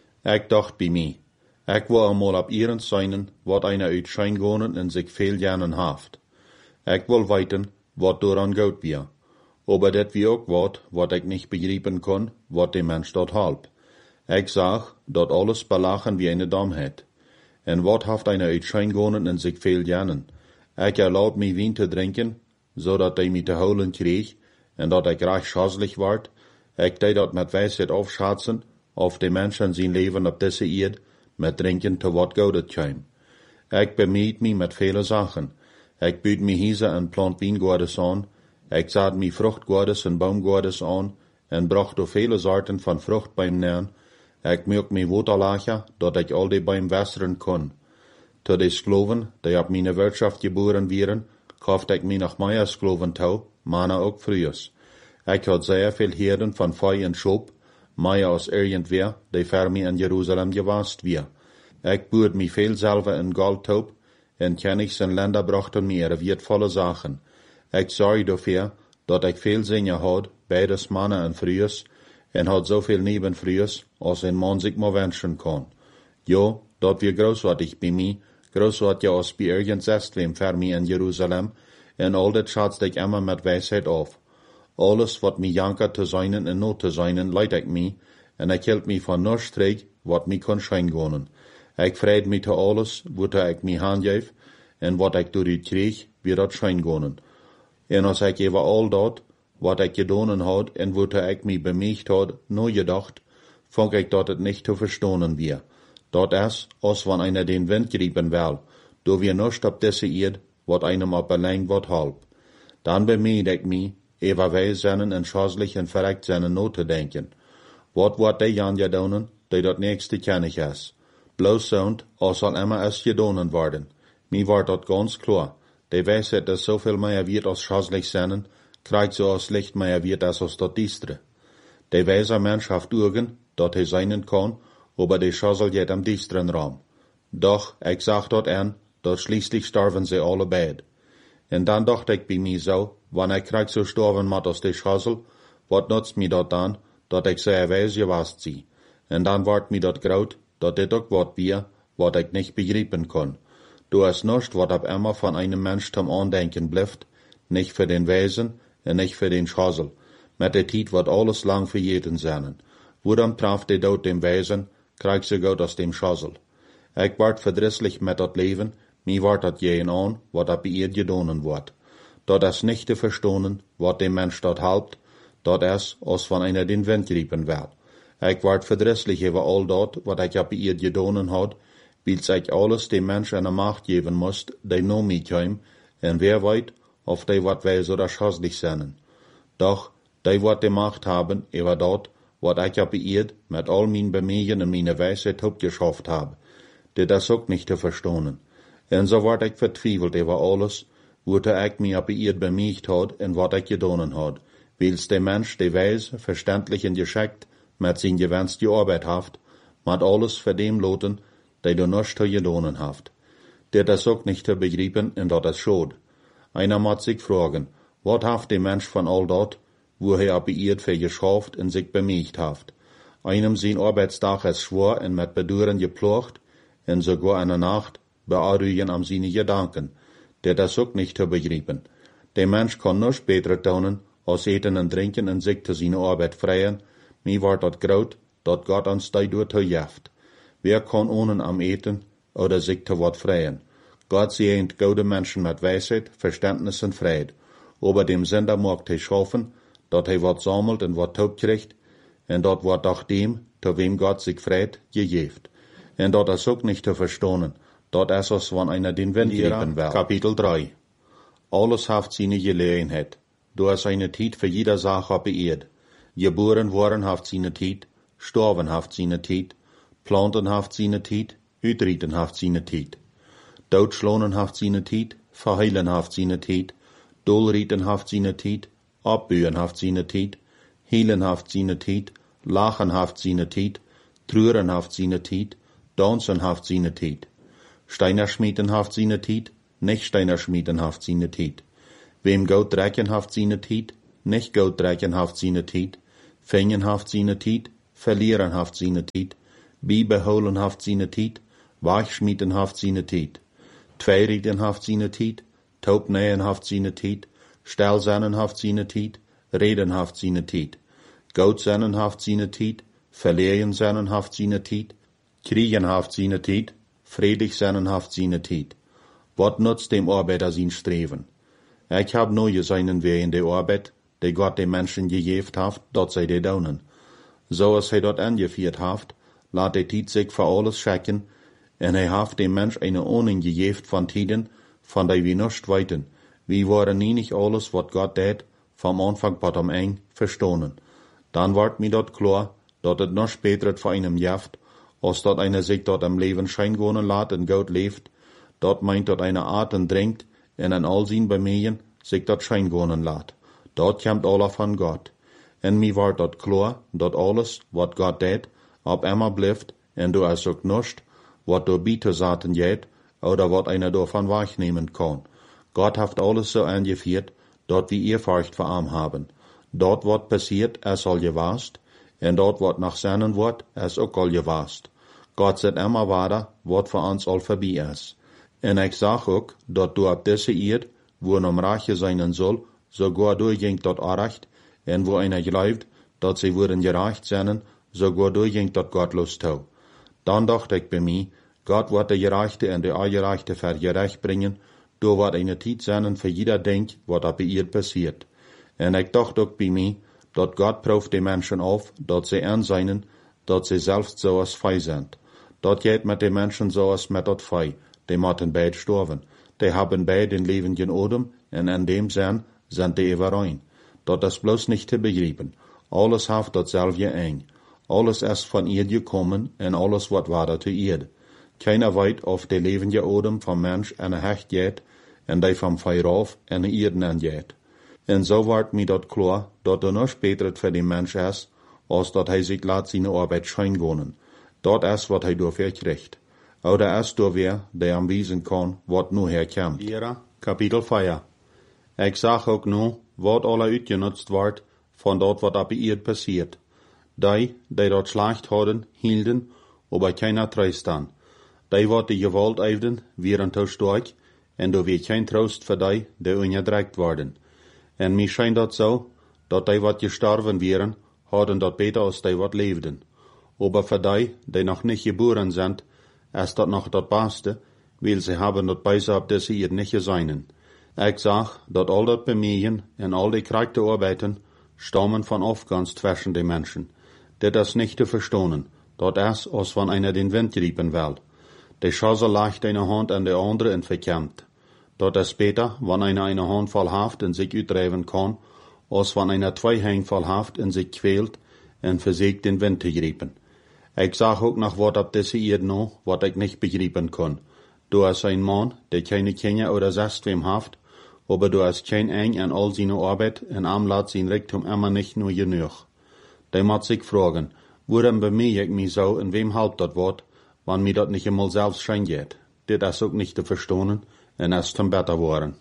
Ik dacht bij mij, ik wil eenmaal op iemand zijn, wat einer uit schijngonen en zich veel jaren haft. Ik wil weten, wat dooraan goed weer. Aber dat wie ook wat ik niet begrijpen kon, wat de mens dort halp. Ik zag, dat alles belachen wie eine dam het. En wat haft einer uit schijngonen en zich veel jaren. Ik erlaub mij wien te drinken, zodat hij mij te holen kreeg, en dat ik recht schazelig ward. Ik deed dat met wijsheid afschatzen, of de mensen zijn leven op deze eerd, met drinken te wat goudet kwam. Ik bemiet mij met vele zaken. Ik buit mij hiezen en plant wijngaardes aan. Ik zaad mij vruchtgaardes en boomgaardes aan, en bracht door vele soorten van vrucht bij neer. Ik maak mij waterlachen, dat ik al die beim wässeren kon. Te de skloven, die op mijn wirtschaft geboren wieren, kaufte ik mij nog meer skloven toe, mannen ook vroegers. Ik had zeer veel herden van vee en schop, meer als irgendwer, die voor mij in Jeruzalem gewast weer. Ik boerde mij veel zelf in goud toe, en Königs en Länder brachten mir wertvolle Sachen. Ik zorg dafür, dat ik veel zingen had, beides mannen en vrouws, en had zoveel nebenvrouws, als een man zich maar wensen kon. Jo, dat weer großartig bij mij, großartig als bij ergens zestwem voor mij in Jeruzalem, en al dat schatzte ik immer met wijsheid af. Alles wat mij janker te zijn en nood te zijn, leid ik mij, en ik hield mij van niets terug, wat mij kon schijngonen. Ik vreed mij te alles, wat ik mij handgeef, en wat ik door u kreeg, weer dat schijngonen. En als ik over al dat, wat ik gedaan had, en wat ik mij bemeegd had, nooit gedacht, vond ik dat het niet te verstonen weer. Dat is, als van einer den Wind griepen wil, door wir nicht op deze eerd, wat einem op alleen wat halp. Dan bemeed ik mij, over wij zijn en schazelig en verrekt zijn nood te denken. Wat wordt die Jan gedaan, die dat nächste kennig is? Bloos zo'n, als zal immer es gedaan worden. Mij wordt dat ganz klar. Die wijsheid dat zoveel meer wird als schazelig zijn, krijgt zo als licht meer wird als dat diestre. Die wijze mens haft Augen, dat hij zijn kan, aber die schazel jet am diesteren raam. Doch, ik zag dat aan, dat schließlich sterven ze alle beid. En dan dacht ik bij mij zo, wanneer ik krijg zo sterven mat als die schazel, wat nutzt mij dat dan, dat ik zeer wijs gewast zie. En dan wordt mij dat groot, dat dit ook wat weer, wat ik niet begrijpen kon. Du is nichts, wat op immer van einem Mensch zum Andenken blijft, nicht für den Weisen en nicht für den Schazel. Met de tijd wordt alles lang vergeten zijn. Wo dan traf de dood dem Weisen, krijgt ze goed als dem Schazel. Ik word verdrisselijk met dat leven, mij wordt dat jeen aan, wat op ihr gedaan wordt. Dat is nicht te verstonen, wat dem Mensch dat helpt, dat is, als van einer den Wind griepen wil. Ik word verdrisselijk over al dat, wat ik op ihr gedaan had, wils ik alles dem Mensch eine Macht geben moest, die no mij kwam, en wer weet, of die wat wijs oder schazelig zijn. Doch, die wat de Macht haben, over dat, wat ik op ihr met al mijn bemegen en mijn wijsheid opgeschafft habe. Dit is ook niet te verstonen. En zo word ik vertwijfeld over alles, wat ik mij op ihr bemeegd had en wat ik gedaan had, wils de Mensch de wijs, verständlich en geschickt, met zijn gewenste arbeid haft, met alles voor dem loten, die du nichts te gedaan haft. Dit is ook niet te begrijpen en dat is schade. Einer moet zich vragen, wat haft de Mensch van al dat, wo hij op ihr für geschaft en zich bemeegd haft. Einem zijn arbeidsdag is schwer en met beduren geplocht, en sogar eine Nacht bearruigen am seine Gedanken. Dit is ook niet te begrijpen. De Mensch kan nichts beter tun, als eten en drinken en zich te zijn arbeid vrijen. Mij wordt dat groot, dat God ons daardoor toejaft. Wer kann ohne am eten oder sich te wat vrijen? Gott sehnt gute Menschen mit Weisheit, Verständnis und Fried. Aber dem Sünder mag hij schaffen, dat hij wat sammelt en wat taub kriegt, en dat wordt auch dem, te wem Gott sich freut, gegeeft. En dat is ook niet te verstonen, dat is als van einer den Wind geben will. Kapitel 3. Alles haft seine Gelegenheit. Du hast eine Tijd für jeder Sache op Erd. Geboren worden haft seine Tijd, sterben haft seine Tijd, planten haft seine Tijd, uitrieten haft seine Tijd. Doodschlonen haft seine Tijd, verheilen haft seine Tijd, dolrieten haft seine Tijd, abbühen haft seine Tijd, heelen haft seine Tijd, lachen haft seine Tijd, treuren haft seine Tijd, dansen haft seine Tijd. Steiner schmieden haft seine Tijd, nicht Steiner schmieden haft seine Tijd. Wem Gott dreckenhaft seine Tiet, nicht Gott dreckenhaft seine Tiet, fängenhaft seine Tiet, verlierenhaft seine Tiet, bibeholenhaft seine Tiet, wachschmietenhaft seine Tiet, tweeridenhaft seine Tiet, taubnähenhaft seine Tiet, stelzennenhaft seine Tiet, redenhaft seine Tiet, Goudsennenhaft seine Tiet, verleehensennenhaft seine Tiet, kriegenhaft seine Tiet, fredigsennenhaft seine Tiet. Wat nutzt dem Arbeiter sein Streven? Ich hab neue seinen Weh in der Arbeit, die Gott den Menschen gegeben haft, dort sei die daunen. So als hij dort angeführt haft, laat die Tiet sich für alles schecken, en hij haft dem Mensch eine Ahnung gegeben von Tiden, von der wir nicht weiten. Wir waren nie nicht alles, wat Gott tät, vom Anfang bis am Ende verstohnen. Dann ward mir dort klar, dat het noch später für einem jaft, als dat einer sich dort am Leben scheingonen laat en Gott leeft, dort meint dat einer Atem drinkt, en an all zijn bemühen, sich dort scheingonen laat. Dort kommt alles von Gott. En mir ward dort klar, dat alles, wat Gott tät, ab immer blifft, en du es ook nicht, wat du bieten zaten jet, oder wat einer davon wahrnehmen kann. Gott hat alles so angeführt, dort wie ihr Furcht vor ihm haben. Dort wat passiert, es soll gewast, en dort wat nach seinen Wort, es ook al gewast. Gott sagt immer weiter, wat für uns all vorbei ist. En ich sag ook, dat du ab diese Erd, wo um Rache sein soll, sogar durchging dort Arrecht, en wo einer glaubt, dat sie würden gerecht sein, sogar durchging dort gottlos tau. Dann dachte ich bei mir, Gott wird der Gerechte und der Ungerechte für gerecht bringen, du wird eine Zeit sein für jeder Denk, was ab ihr passiert. En ich dachte auch bei mir, dat Gott prüft die Menschen auf, dat sie anseinen, dat sie selbst so als Fei sind. Dat geht mit den Menschen so als mit dat Fei, die mochten beid sterben. Die haben beid den lebenden Odem, en in dem Sinn sind die überein. Dat ist bloß nicht zu begreifen. Alles haft datselfde eng. Alles ist von ihr gekommen, en alles wat war zu ihr. Keiner weet of de levende Odem vom Mensch en hecht geht, en die vom Feuer auf en Erden angeht. En so ward mir dat klar, dat er noch später für den Mensch ist, als dat hij sich laat seine Arbeit scheingonen. Dat ist, wat hij dafür kriegt. Oder ist door wer, der am wiesen kann, wat nu herkommt. Kapitel 4. Ich sag ook nu, wat alle uitgenutzt wordt, von dort wat ab ihr passiert. Die dort Schlacht hadden, hielden, aber keiner treust an. Die wat die Gewalt eifden, wären te stark, en do weer kein Trost für die ungedreckt worden. En mir scheint dat so, dat die wat gestorben wären, hadden dat beter als die wat leefden. Aber für die noch nicht geboren sind, ist dat noch dat Beste, weil sie haben dat besser ab diese ihr nicht geseinen. Ich sag, dat all dat bemühen en all die kranke Arbeiten stammen von Aufgangs zwischen den Menschen. Dat ist nicht zu verstehen, dat ist, als wenn einer den Wind riepen will. Die Chance leicht eine Hand an der andere und verkämmt. Dat ist später, wenn einer eine Hand voll Haft in sich uitdrijven kann, als wenn einer zwei Hände voll Haft in sich quält und versägt den Wind zu griepen. Ich sag auch noch wat ab diese Erde noch, wat ich nicht begreifen kann. Du hast ein Mann, der keine Kinder oder sonst wem haft, aber du hast kein Eng an all seine Arbeit und am lässt sein Reichtum immer nicht nur genug. Der muss sich fragen, woran bemühe ich mich so und wem halt dat Wort, wann mir dat nicht einmal selbst schein geht. Das ist auch nicht zu verstehen und es zum Better worden.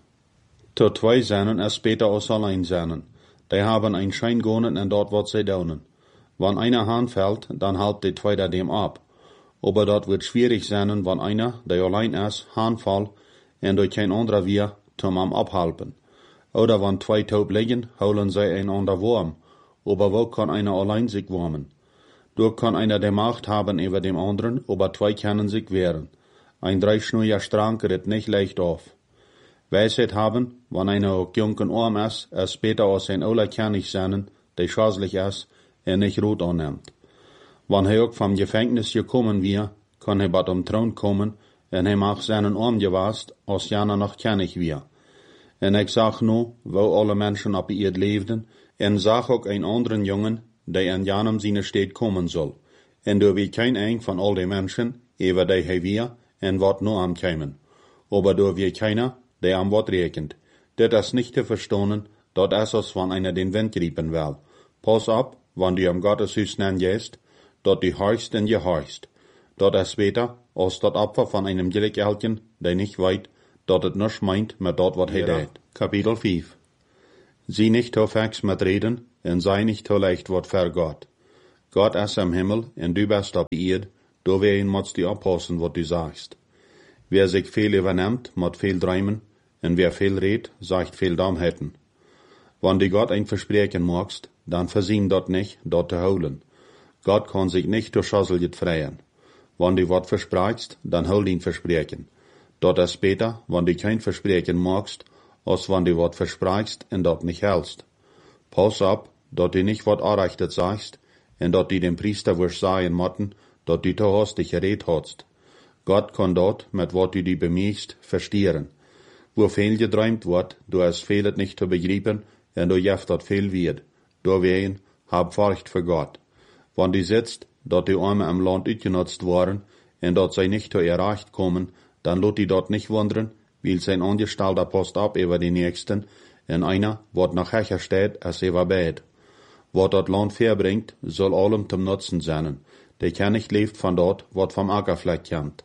Zu zwei seinen es später als allein seinen. Die haben ein Schein gonen und dort wat sie daunen. Wenn einer Hand fällt, dann halt die zweite dem ab. Aber dort wird schwierig sein, wenn einer, der allein ist, Hand fällt und durch kein anderer wir zum am abhalten. Oder wenn zwei taub liegen, holen sie einander warm. Aber wo kann einer allein sich warmen? Durch kann einer die Macht haben über dem anderen, aber zwei können sich wehren. Ein dreischnuriger Strang ritt nicht leicht auf. Weisheit haben, wenn einer auch jung und arm ist, es später aus ein Ola kennig sein, der schadlich ist, nicht Rot annimmt. Wenn er auch vom Gefängnis gekommen wir, kann er bald am Thron kommen, und er mag seinen Arm gewast, als Jana noch kennig wir. En ich sag nu, wo alle Menschen ab ihr leefden, en sag auch ein anderen Jungen, der an Janum seine Stadt kommen soll. En du wie kein eng von all den Menschen, ewer die he wir, en wat nur am kämen. Aber du wie keiner, der am Wort rekent. Dat ist nicht zu verstehen, dat ist als wenn einer den Wind riepen will. Pass ab, wann du am Gotteshuis gehst, dat du horchst und gehorchst. Dat ist später, als dat Opfer von einem Gilligelchen, der nicht weit, dat het nisch meint mit dat wat hij deed. Kapitel 5. Zie nicht te fix met reden, en sei nicht te leicht wat ver Gott. Gott ist am Himmel, en du bist op die Erd, do wen mots die oppassen, wat du sagst. Wer sich viel übernimmt, mot viel träumen, en wer viel redt, sagt viel Dummheiten. Wann du Gott ein Versprechen magst, dann versiem dort nicht, dort zu holen. Gott kann sich nicht durch Schosseljet freien. Wann du wat versprichst, dann hol ihn Versprechen. Dort ist später, wann du kein Versprechen magst, als wann du wat versprichst en dort nicht hältst. Pass ab, dort du nicht wat Arrechtet sagst, en dort du dem Priester wirst sagen motten, dort du zu hastig geredet hast. Gott kann dort, mit wat du die bemiegst, verstieren. Wo viel geträumt wird, du hast vielet nicht zu begreifen, en du jeft dort viel wird. Du wehen, hab Furcht für Gott. Wann du sitzt, dort die Arme am Land utgenutzt waren, en dort sei nicht zu erreicht kommen, dann lot die dort nicht wundern, weil sein Angestellter post ab über die Nächsten, en einer, wat nach Hecher steht, als über Bett. Wat dort Land verbringt, soll allem zum Nutzen sein. Der kann nicht lebt von dort, wat vom Ackerfleck kommt.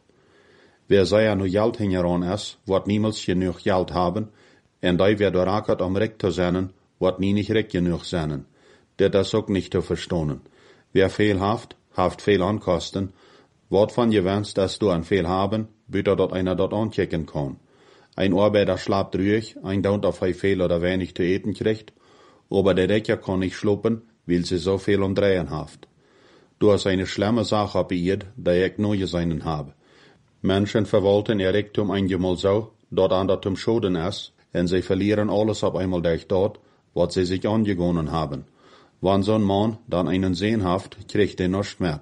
Wer sei ja nur Geld hingeran ist, wat niemals genug Geld haben, en die wer der Ackert am Recht zu sein, wat nie nicht recht genug sein. Der das auch nicht zu verstehen. Wer viel haft viel ankosten, wat von gewünscht, dass du an viel haben, bitte dort einer dort anchecken kann. Ein Arbeiter schlaft ruhig, ein dauert auf viel oder wenig zu eten kriegt, aber der Decker kann nicht schluppen, weil sie so viel umdrehen haft. Du hast eine schlimme Sache abgehört, der ich neu seinen habe. Menschen verwalten ihr Reichtum einmal so, dort an zum Schoden ist, und sie verlieren alles auf einmal durch dort, was sie sich angegonnen haben. Wann so ein Mann dann einen Sehen haft, kriegt er nichts mehr.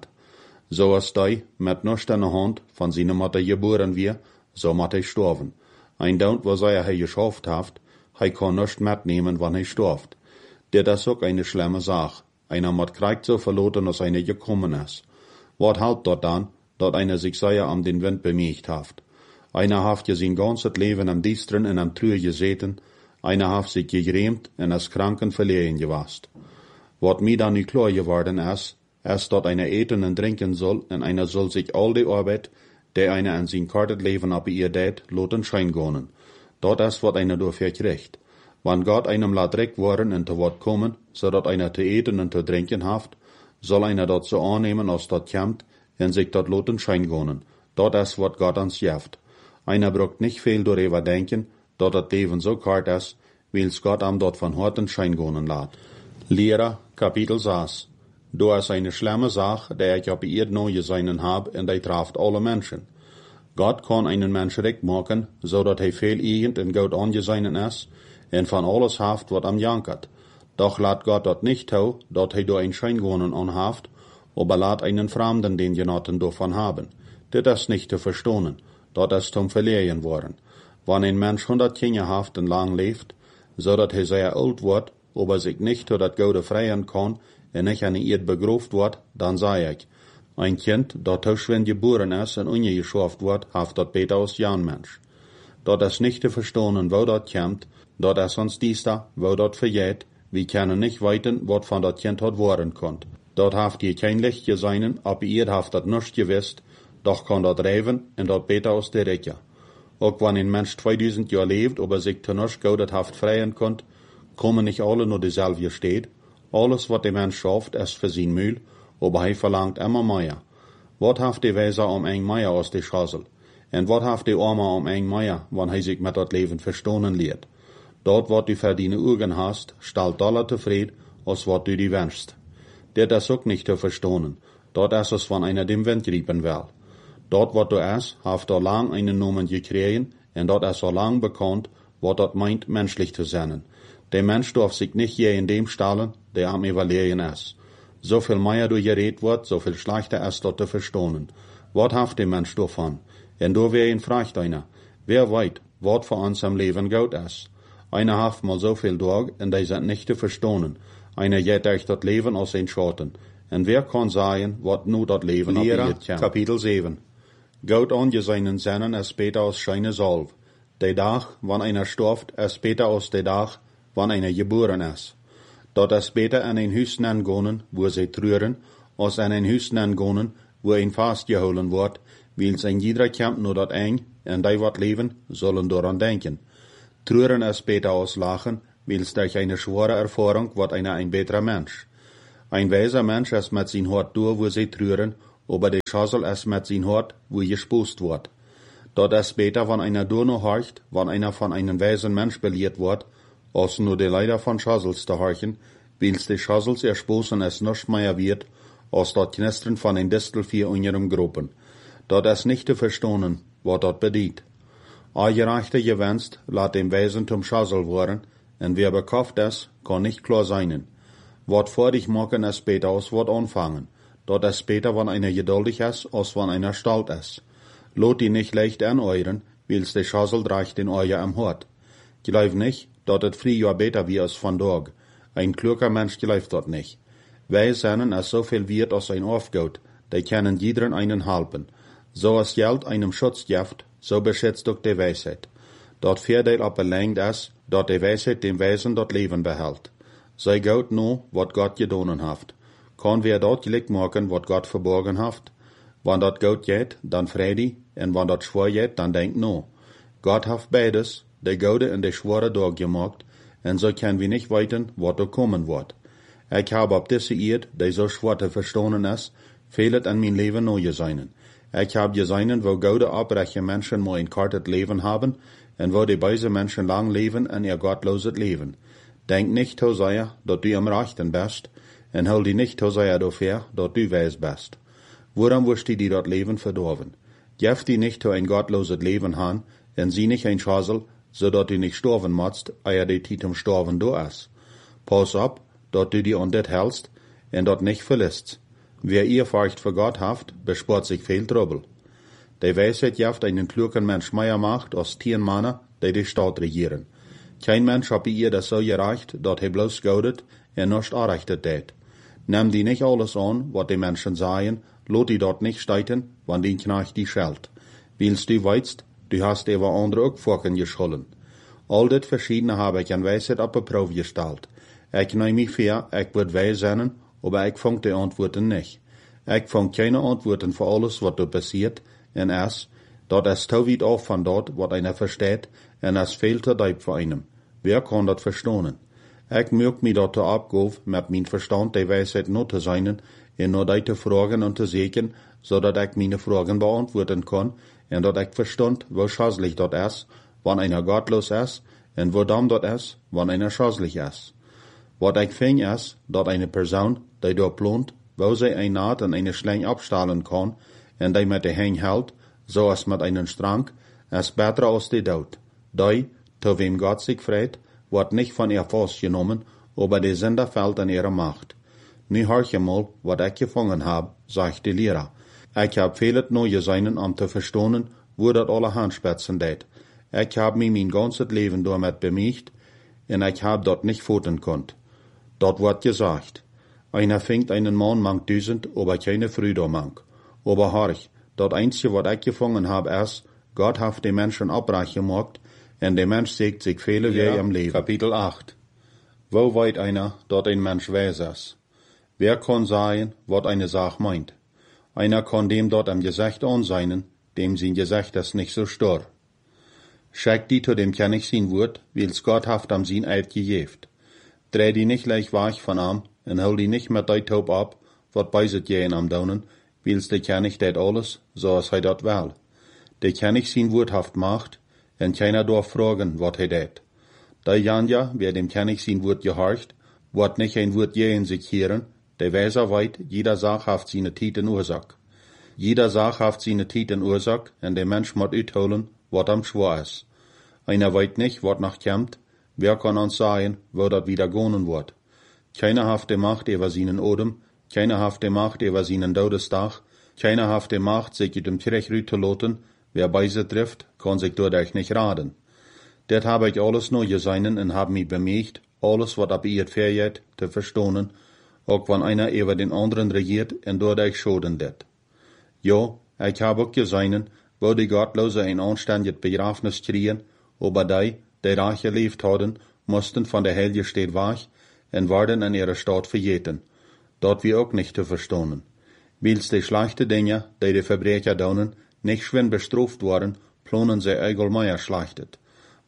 So ist die, mit nichts in der Hand, von seiner Mutter geboren wir, so muss er sterben. Ein Daunt, was er geschafft hat, er kann nichts mitnehmen, wann er stirbt. Das ist auch eine schlimme Sache. Einer muss Krieg so verloren, als einer gekommen ist. Was halt dort dann, dort einer sich sehr am den Wind bemüht hat? Einer hat ja sein ganzes Leben am Diestern und am Trühe gesäten, einer hat sich gegrämt und als Kranken verlegen gewasst. Was mir dann nicht klar geworden ist dort einer eten und trinken soll, und einer soll sich all die Arbeit, der einer an sein kartet Leben ab ihr dät, loten schein gonnen. Dort ist, was einer dafür kriegt. Wann Gott einem lat recht worden und zu Wort kommen, so dort einer zu eten und zu trinken haft, soll einer dort so annehmen, als dort kommt, und sich dort loten schein gonnen. Dort ist, was Gott ans jeft. Einer braucht nicht viel darüber denken, dort das Leben so kart ist, weil's Gott am dort von Horten schein gonnen lat. Lehrer, Kapitel 6. Du ist eine schlimme Sache, der ich auf ihr neue seinen hab, und die trifft alle Menschen. Gott kann einen Mensch recht machen, so dat er viel irgend und gut angesehen ist, und von alles haft, wat am jankert. Doch lat Gott dort nicht tau, dat er do ein Scheingonen anhaft, aber lat einen Fremden den Genotten davon haben. Das ist nicht zu verstehen, dat ist zum Verlieren worden. Wann ein Mensch 100 Jahre haft und lang lebt, so dat er sehr alt wird, aber sich nicht zu dat Gode freien kann, und nicht an ihr begruft wird, dann sei ich, ein Kind, dat wenn geboren ist und ungeschafft wird, haft dat beter als Jan Mensch. Dat ist nicht zu verstehen, wo dat kommt, dat ist uns dies da, wo dat vergeht, wir können nicht weiten, wat von dat Kind hat worden konnt. Dort haft ihr kein Licht gesehen, aber ihr haft dat nicht gewisst, doch kann dat reiven und dat beter aus der Recke. Auch wenn ein Mensch 2000 Jahre lebt, aber sich zu nicht gaudet haft freien konnt, kommen nicht alle nur dieselbe steht. Alles, was der Mensch schafft, ist für sein Mühl, aber er verlangt immer mehr. Wat haft die Weser eng Meier aus der Schassel? Und wat haft die Arme eng Meier, wann er sich mit dat Leben verstohnen liet? Dort, wat du für deine Augen hast, stellt Dollar zufrieden, als wat du die wünschst. Das ist auch nicht zu verstohnen. Dort ist es, wann einer dem Wind riepen will. Dort, wat du ist, haft er lang einen Namen gekriegen, und dort ist so lang bekannt, wat dat meint, menschlich zu sein. Der Mensch darf sich nicht je in dem stellen, der am Evaluieren ist. So viel mehr du geredet wird, so viel schlechter ist dort zu verstehen. Wat haft der Mensch davon? Und du wer ihn fragt einer, wer weiß, wat für uns am Leben gut ist? Einer haft mal so viel durch, und die sind nicht zu verstehen. Einer geht durch das Leben aus den Schatten. Und wer kann sagen, wat nu dat Leben Lehrer, Kapitel 7. Gott angesehenen Sinnen ist beter als scheine Salv. Der Tag, wann einer stirbt, ist beter als der Tag, wann einer geboren ist. Dort ist beter an ein Hüsten angehen, wo sie trüren, als an ein Hüsten angehen, wo ein fastgeholen wird, weil ein jeder kommt nur dort eng, und die wat leben, sollen daran denken. Trüren es beter als lachen, wils durch eine schwere Erfahrung wird einer ein besserer Mensch. Ein weiser Mensch es mit sein Hort durch, wo sie trüren, aber der Schassel es mit sein Hort, wo gespost wird. Dort es beter, wenn einer durch noch horcht, wenn einer von einem weisen Mensch belehrt wird, als nur die Leider von Schassels zu horchen, wils die Schassels ersposen es nicht mehr wird, als dort Knistern von ein Distelvieh in ihrem Gruppen. Dort es nicht zu verstehen, was dort bedient. A gerechte gewünscht, laat dem Weisen zum Schassel worden, en wer bekauft es, kann nicht klar seinen. Wat vor dich machen es beter als wat anfangen. Dort es beter, wenn einer geduldig ist, als wenn einer stalt ist. Lot die nicht leicht aneuren, wils der Schassel dreigt den Euer am Hort. Glaub nicht, dort het früher beter wie es von Tag. Ein kluger Mensch glaubt dort nicht. Wij zijn es so viel wird als ein Aufgaut, die können jederen einen halten. So es Geld einem Schutz gibt, so beschützt auch die Weisheit. Dort Voordeel op belangt es, dat die Weisheit dem Wesen dort Leben behält. Sei Gott nur, wat Gott gedonen haft. Kann wer dort gelick machen, wat Gott verborgen haft? Wann dort Gott geht, dann Fredi, en wann dort schwor geht, dann denk no. Gott haft beides, de Gode en de schwore Dag gemacht, en so können wir nicht weiten, wat er kommen wird. Ich habe op diese Erde, die so schwer zu verstehen ist, vieles an mein Leben neu geseinen. Ich habe geseinen, wo Gode abrechte Menschen mal ein kartet Leben haben, en wo die beise Menschen lang leben en ihr gottloses Leben. Denk nicht, Hosea, dat du am Rechten bist, en hol die nicht, Hosea, dafür, dat du weis bist. Woran wirst die dort Leben verdorben? Gef die nicht ein gottloses Leben han, en sie nicht ein Schassel, so dat du nicht sterben musst, eia die Titum sterben du es. Pass ab, dat du die an dit hältst, en dat nicht verlässt. Wer ihr Furcht vor Gott haft, bespart sich viel Trouble. Die Weisheit jaft einen klugen Mensch mehr macht, als 10 Männer, die Stadt regieren. Kein Mensch hab ihr das so gereicht, dat bloß gaudet, nicht erreichtet det. Nimm die nicht alles an, wat die Menschen sagen, lot die dort nicht steiten, wann die Knecht die schellt. Wils du weißt, du hast über andere auch Vorken geschollen. All dit verschiedene habe ich an Weisheit op de Proef gestellt. Ich neem mich vor, ich wird weis sein, aber ich fang die Antworten nicht. Ich fang keine Antworten für alles, was dort passiert, en es, dat es to weit af van dort, wat einer versteht, en es veel te diep für einem. Wer kann dat verstehen? Ich mög mich dort abgove, mit mein Verstand die Weisheit not zu sein, en nur die te fragen und zu sehen, so dat ich meine Fragen beantworten kann, en dat ich verstand, wo schasslich dort ist, wann einer gottlos ist, en wo dann dort ist, wann einer schasslich ist. Wat ich fing ist, dat eine Person, die dort plant, wo sie ein Naht und eine Schlang abstahlen kann, en die mit der Hang hält, so als mit einem Strang, ist besser als die Tod. Die, zu wem Gott sich freut, wird nicht von ihr festgenommen, aber die Sünder fällt in ihre Macht. Nu hör mal, wat ich gefangen hab, sagt die Lehrer. Ich hab vieles neue Seinen, um zu verstehen, wo dat alle Handspitzen det. Ich hab mich mein ganzes Leben damit bemüht, en ich hab dort nicht foten konnt. Dort wird gesagt, einer fängt einen Mann mang 1000, aber keine Früde mang. Aber horch, das Einzige, was ich gefangen hab, ist, Gott hat den Menschen abreich gemacht, und der Mensch sägt sich viele Wege im Leben. Kapitel 8. Wo weit einer, dort ein Mensch weis ist? Wer kann sagen, was eine Sache meint? Einer kann dem dort am Gesicht anseinen, dem sein Gesicht ist nicht so stur. Schick die zu dem kenn ich sein Wort, wils Gott haft am sein Eid gegeft. Dreh die nicht leicht weich von am, en hol die nicht mit dei Taub ab, wat beiset gehen am Daunen, wils de kenn ich det alles, so as hij dat wel. De kenn ich sein Wort haft macht, en keiner darf fragen, wat hij det. Da Janja, wer dem kenn ich sein Wort gehorcht, wat nicht ein Wort je in sich hören, der Weser weit, jeder Sach haft seine Titen Ursache. Jeder Sach haft seine Titen Ursache, en der Mensch mod utholen, wat am schwor is. Einer weit nicht, wat nach kämmt, wer kann uns sagen, wo dat wieder gonen wird. Keiner haft die Macht über seinen Odem, keiner haft die Macht über seinen Todestag, keiner haft die Macht, sich mit dem Tirech zu loten, wer beise trifft, kann sich dadurch nicht raden. Det habe ich alles neu geseinen und hab mich bemüht, alles, wat ab ihr vergeht, zu verstehen, auch wenn einer über den anderen regiert und dadurch schoden det. Ja, ich habe auch geseinen, wo die Gottlose ein anständiges Begrafnis kriegen, aber die reich gelebt hadden, mussten von der Helge steht wach und werden in ihrer Stadt verjeten. Dort wir auch nicht zu verstehen. Wils die schlechte Dinge, die Verbrecher daunen, nicht schwen bestraft worden, planen sie allgemein schlachtet.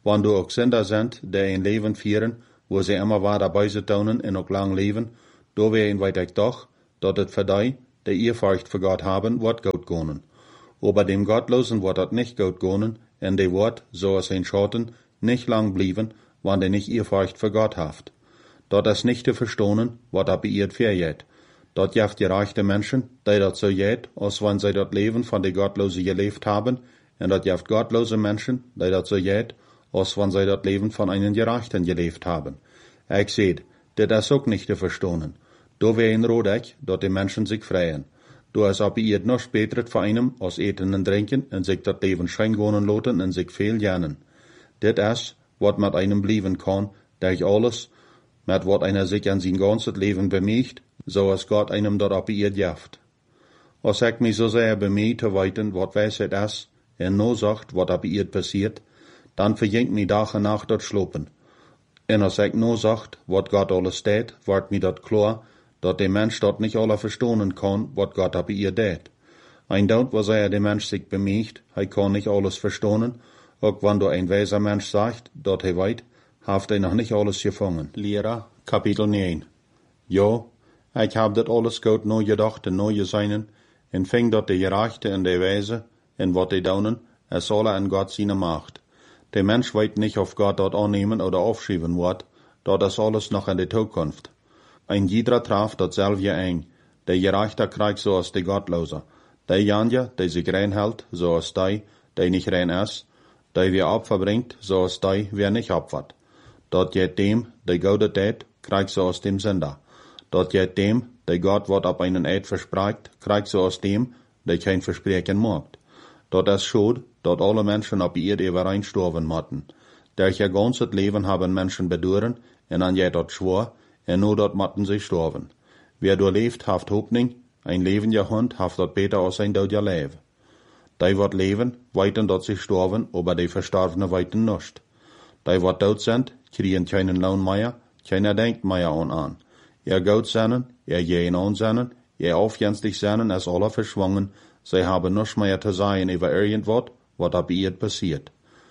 wann du auch Sünder sind, die ein Leben führen, wo sie immer war dabei zu tun und auch lang leben, do wehen weet ich doch, dat het für die, die Ehrfurcht für Gott haben, wird gut gehen. Aber dem Gottlosen wird das nicht gut gehen, und die wird, so als ein Schatten, nicht lang blieben, wann der nicht Ehrfurcht für Gott haft. Dort ist nicht zu verstehen, was da beirrt verjeht. Dort jaft die reichte Menschen, die dort so jet, als wenn sie dort Leben von den Gottlosen gelebt haben, und dort jaft gottlose Menschen, die dort so jet, als wenn sie dort Leben von einen Gerechten gelebt haben. Ich seht, das ist auch nicht zu verstehen. Do wehen rot ich, dort die Menschen sich freien. Du hast aber ihr noch später für einem aus Eten und Trinken und sich das Leben schein gehen lassen und sich viel lernen. Das ist, was mit einem blieben kann, durch alles, mit wat einer sich an sein ganzes Leben bemüht, so als Gott einem dort ab ihr jaft. Als ich mich so sehr bemüht zu weiten, wat weiß es ist, und no sagt, wat ab ihr passiert, dann verjinkt mich Tag und Nacht dort schlopen. Und als ich no sagt, wat Gott alles tät, wird mir dort klar, dat der Mensch dort nicht alle verstehen kann, wat Gott ab ihr tät. Ein Dort, was der Mensch sich bemüht, kann nicht alles verstehen, auch wenn du ein weiser Mensch sagt, dort weit, haft noch nicht alles gefangen. Lehrer, Kapitel 9. Ja, ich hab dat alles gut neu gedacht und neu geseinen, und fing dort die Gerechte und die Weise, und wat die daunen, es alle an Gott seine Macht. Der Mensch weit nicht auf Gott dort annehmen oder aufschieben wird, dort ist alles noch in der Zukunft. Ein jeder traf dort selber ein, der Gerechte kriegt so als die Gottloser, der Janja, der sich rein hält, so als der nicht rein ist, der wir Opfer bringt, so als wer nicht opfert. Dort jet dem, der Gode tät, kriegt so aus dem Sünder. Dort jet dem, der Gott wat ab einen Eid verspricht, kriegt so aus dem, der kein Versprechen macht. Dort ist schuld, dort alle Menschen ab ihr überein sterben motten. Durch ihr ganzes Leben haben Menschen bedauern, und an je dort schwor, und nur dort motten sie sterben. Wer dort lebt, haft Hoffnung, ein lebender Hund haft dort beter als ein doder Leib. Die wat leben, weiten dort sie sterben, aber die Verstorbenen weiten nicht. Die wat dood sind, kriegen keinen Lohn mehr, keiner denkt mehr an. Ihr Gott seinen, ihr jeden ansennen, ihr aufjenstig seinen, als alle verschwungen, sie haben nichts mehr zu sagen über irgendwas, was ab ihr passiert.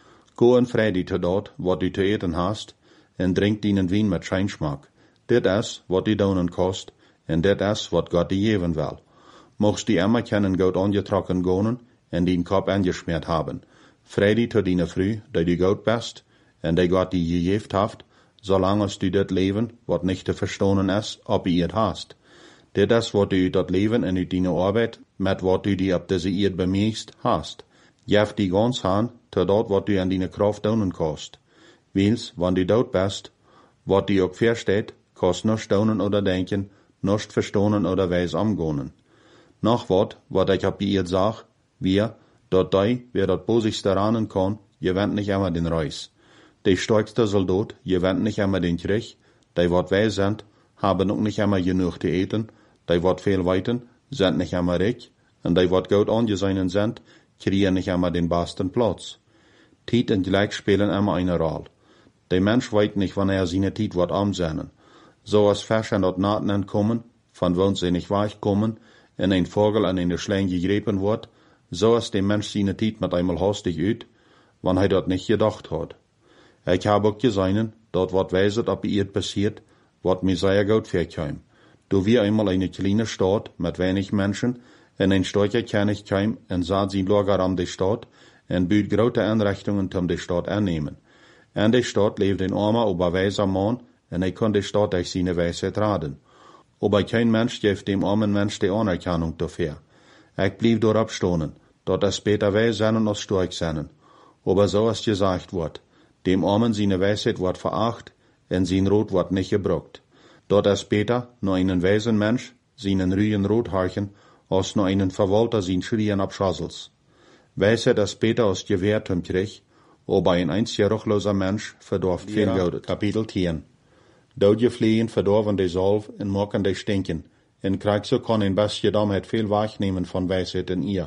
Go und Friede zu dort, wat du zu eten hast, und trink ihnen Wein mit Scheinschmack. Dit is, wat die daunen kost, und dit is, wat Gott die geben will. Mochst die immer kennen Gott angetrocken gehen, und den Kopf angeschmiert haben. Friede zu deiner Früh, die du Gott bist, und die Gott die gegeben haft, solange du das Leben, wat nicht zu verstehen ist, ob ihr hast. Dit is, wat du das Leben und deine Arbeit, mit wat du die ab diese Erde bemühst, hast. Jef die ganz han, zu dort, wat du an deine Kraft daunen kost. Wils, wann du dort bist, wat du auch versteht, kost nicht staunen oder denken, nicht verstehen oder weis amgehen. Noch wat ich ab ihr sag, wir, dort wer dort bosigste ranen kann, gewinnt nicht immer den Reis. Die stärkste Soldat gewinnt nicht immer den Krieg, die wat weis sind, haben auch nicht immer genug zu eten, die wat viel weiten, sind nicht immer reich, und die wat gut angesehen sind, kriegen nicht immer den besten Platz. Tiet und Gleich spielen immer eine Rolle. Der Mensch weiß nicht, wann seine Tiet wat amsehnen. So als Fischer dort Naten entkommen, von wo sie nicht weich kommen, in ein Vogel an eine Schlange gegriffen wird, so als der Mensch seine Tiet mit einmal hastig üt, wann dort nicht gedacht hat. Ich habe auch gesehen, dort wat weiset, ob ihr passiert, wat mir sehr gut vorkam. Du wir einmal eine kleine Stadt mit wenig Menschen, in ein Städtchen kann ich kam, und sah sie Lager an die Stadt, und büt große Einrichtungen um die Stadt annehmen. In der Stadt lebt ein armer, aber weiser Mann, und konnte die Stadt durch seine Weisheit raten. Aber kein Mensch gibt dem armen Mensch die Anerkennung dafür. Ich blieb dort abstehen, dort es später weis sein als stark sein. Aber so ist gesagt wird, dem Armen seine Weisheit wird veracht, und sein Rot wird nicht gebraucht. Dort es später nur einen weisen Mensch, seinen Rühen rot harchen, als nur einen Verwalter sein Schrien abschassels. Weisheit es später aus Gewehrt im Krieg, aber ein einziger ruchloser Mensch verdorft viel Geld. Kapitel 10. Doodje fliehen verdorven die Salve und machen die stinken, in Krieg so kann ein Bestje Dummheit viel wahrnehmen von Weisheit in ihr.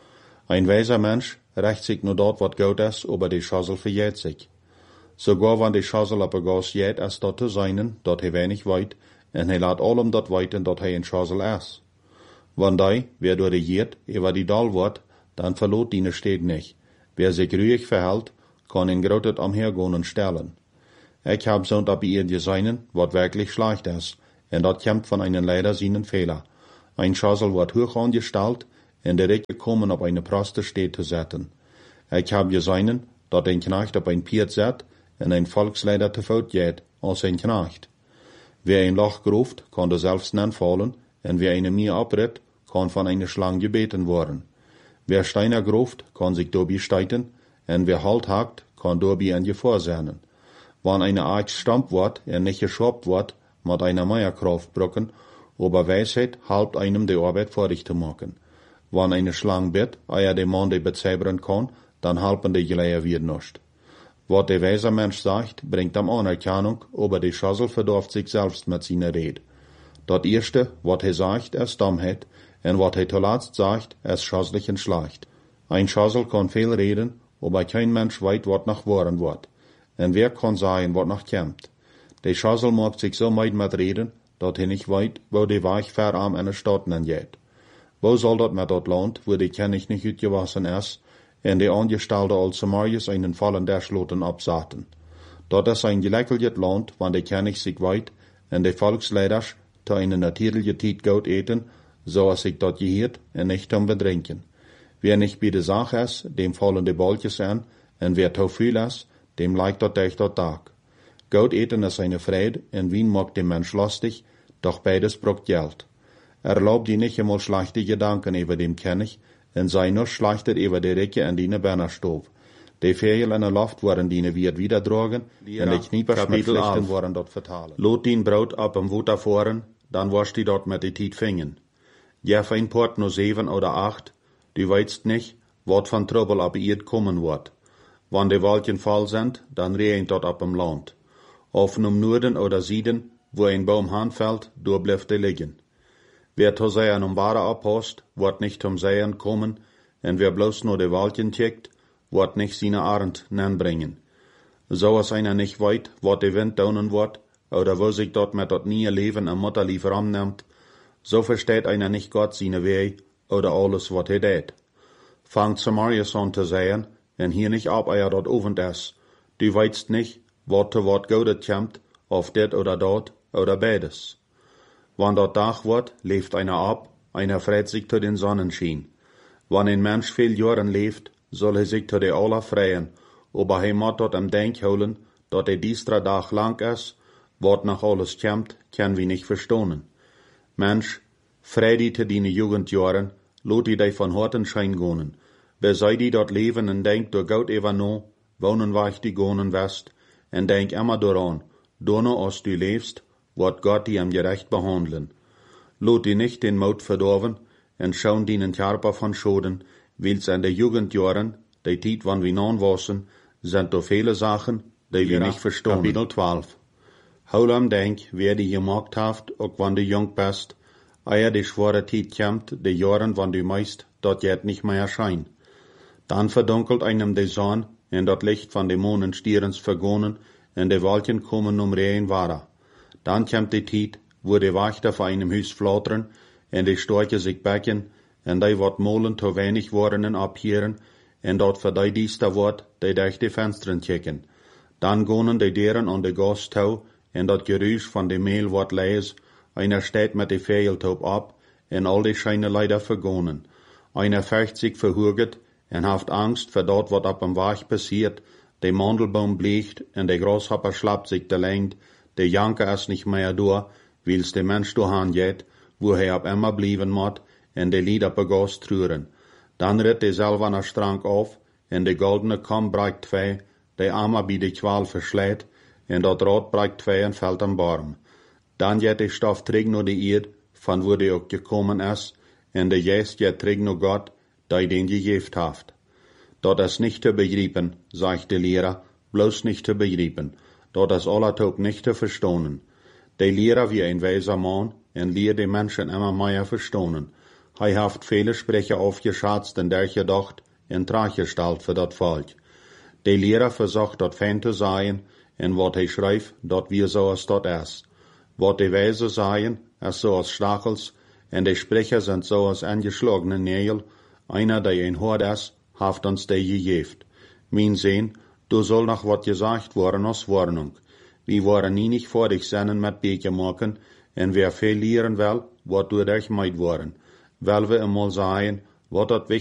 Ein weiser Mensch rächt sich nur dort, wat gut ist, aber die Schassel verjährt sich. Sogar wenn die Schassel aber gas jät ist dort zu seinen, dort wenig weit, und lässt allem dort weiten, dort ein Schassel ist. Wenn wer regiert, über die Dall wird, dann verlot die steht nicht. Wer sich ruhig verhält, kann in grotet omhergehen und stellen. Ich hab so ab ihr gesehen, wat wirklich schlecht ist, en dat kommt von einem leider seinen Fehler. Ein Schassel wird hoch angestellt, en der Recke kommen auf eine Proste steht zu setzen. Ich hab gesehen, dat ein Knecht auf ein Piet set, en ein Volksleider te voet geht, als ein Knecht. Wer ein Loch gruft, kann er selbst fallen, en wer eine Mier abritt, kann von einer Schlange gebeten worden. Wer Steiner gruft, kann sich dobi steiten, en wer Halt hakt, kann dobi an Gefahr sein. Wann eine Art stammt wird, nicht geschoppt wird, mit einer Meierkraft brücken, aber Weisheit halbt einem die Arbeit fertig zu machen. Wann eine Schlange bett, der Mann die bezaubern kann, dann halpen die Geleier wieder nicht. Wat der weise Mensch sagt, bringt am Anerkennung, aber die Schassel verdorft sich selbst mit seiner Rede. Dat erste, wat er sagt, ist Dummheit, en wat er zuletzt sagt, ist schasslich und schlecht. Ein Schassel kann viel reden, aber kein Mensch weiß, wat nach Waren wird. En wer kann sagen, wat nach kommt? Der Schassel macht sich so meid mit reden, dat er nicht weiß, wo die Weg verarm in der Stadt geht. Wo soll dat mit dat Land, wo die König nicht utgewassen ist, en die Angestellte als Samarius einen Fallen der Schloten absaten. Dat ist ein geleckeltes Land, wann der König sich weit, en die Volksleiders zu einer natürlichen Zeit gut eten, so als sich dat gehört, en nicht zum Bedrinken. Wer nicht bei der Sache ist, dem fallen die Bolches an, en wer zu viel ist, dem leicht dat echt dat Tag. Gut eten ist eine Freude, en Wien macht dem Mensch lustig, doch beides braucht Geld. Erlaubt die nicht einmal schlechte Gedanken über dem König, en sei nur schlechtet über die Recke an die Bernerstof. Die Ferien in der Luft waren die wird wieder drogen, en die Kniepers mit Pflichten waren dort vertalen. Lot die Brot ab am Wutter fahren, dann warst die dort mit die Tiet fingen. Jeff ein Port nur 7 oder 8, du weißt nicht, wat von Trouble ab ihr kommen wird. Wann die Waldchen voll sind, dann regnet dort ab im Land. Auf im Norden oder Süden, wo ein Baum handfällt, da bleibt er liegen. Wer zu seien Ware abhast, wird nicht zum Seien kommen, en wer bloß nur die Waldchen checkt, wird nicht seine Arend bringen. So als einer nicht weit, wat der Wind daunen wird, oder wo sich dort mit dat nie Leben am Mutterlief ramnimmt, so versteht einer nicht Gott seine Weh, oder alles, wat er tät. Fangt Samarius an zu sagen, en hier nicht ab, dort ofend ist. Du weißt nicht, wat zu wat Gaudet kommt, auf det oder dort, oder beides. Wann dort Tag wird, lebt einer ab, einer freut sich zu den Sonnenschein. Wann ein Mensch viel Jahren lebt, soll er sich zu der aller freien, aber er muss dort am Denk holen, dat der diestra Tag lang ist, wat nach alles kommt, kann wir nicht verstehen. Mensch, freu die zu deine Jugendjahren, lot die von Horten schein gehen. Wer sei die dort leben en denkt door Gott even no, wonen weich die gonen west, en denk immer daran, donno als du lebst, wird Gott die am gerecht behandeln. Lot die nicht den Mut verdorven, en schauen die den Körper von Schoden, wils an der Jugendjahren, die Tiet wann wir non wassen, sind doch viele Sachen, die wir nicht verstehen. Kapitel 12. Houlam denk, wer die gemacht haft, auch wann du jung bist, die schwere Tiet kommt, die Jahren wann du meist, dort jet nicht mehr erscheint. Dann verdunkelt einem die Sonne, en dat Licht von den Mondenstierens vergonnen, en die Waldchen kommen rein Wara. Dann kommt die Tiet, wo die Wächter vor einem Hüs flattern, en die Storche sich becken, en die wat molen zu wenig worden en abhieren, en dort für die diester wort, die durch die Fenstern checken. Dann gonen die Deren an die Gas tau, en dat Geräusch von dem Mehl wort leis, einer steht mit die Fehltaub ab, en all die Scheine leider vergonnen. Einer fürcht sich verhurget, en haft Angst für dort, wat ab am Weg passiert, der Mandelbaum bleicht, en der Grashopper schlappt sich der Lengt, der Janker ist nicht mehr da, wils der Mensch dahan geht, wo er ab immer blieben mod, en der Lied ab Gas trüren. Dann ritt der silberner Strang auf, en der goldene Kamm breikt zwei, der Armer bei der Qual verschlägt, en dat Rot breikt zwei en fällt am Baum. Dann jet der Stoff trägt nur die Erd, von wo der auch gekommen ist, en der Jest jet trägt nur Gott, der den gegeft haft. Dort ist nicht zu begreifen, sagt der Lehrer, bloß nicht zu begreifen. Dort ist allertop nicht zu verstehen. Der Lehrer wie ein weiser Mann, en lehrt die Menschen immer mehr verstehen. Hij haft viele Sprecher aufgeschatzt, en der gedacht, en tragestalt für dat Volk. Der Lehrer versucht dort fein zu sein, en wat hij schreibt, dort wie so als dort ist. Wat die Weise seien, ist so als Stachels, en die Sprecher sind so als angeschlagene Nägel. Einer, der ein Hort ist, haft uns der gegeft. Mein Sehn, Du soll noch wat gesagt worden als Warnung. Wir waren nie nicht fertig zijn met beetje maken, en wer veel leren wil, wat door dich meid worden. Weil wir einmal sagen, wat dat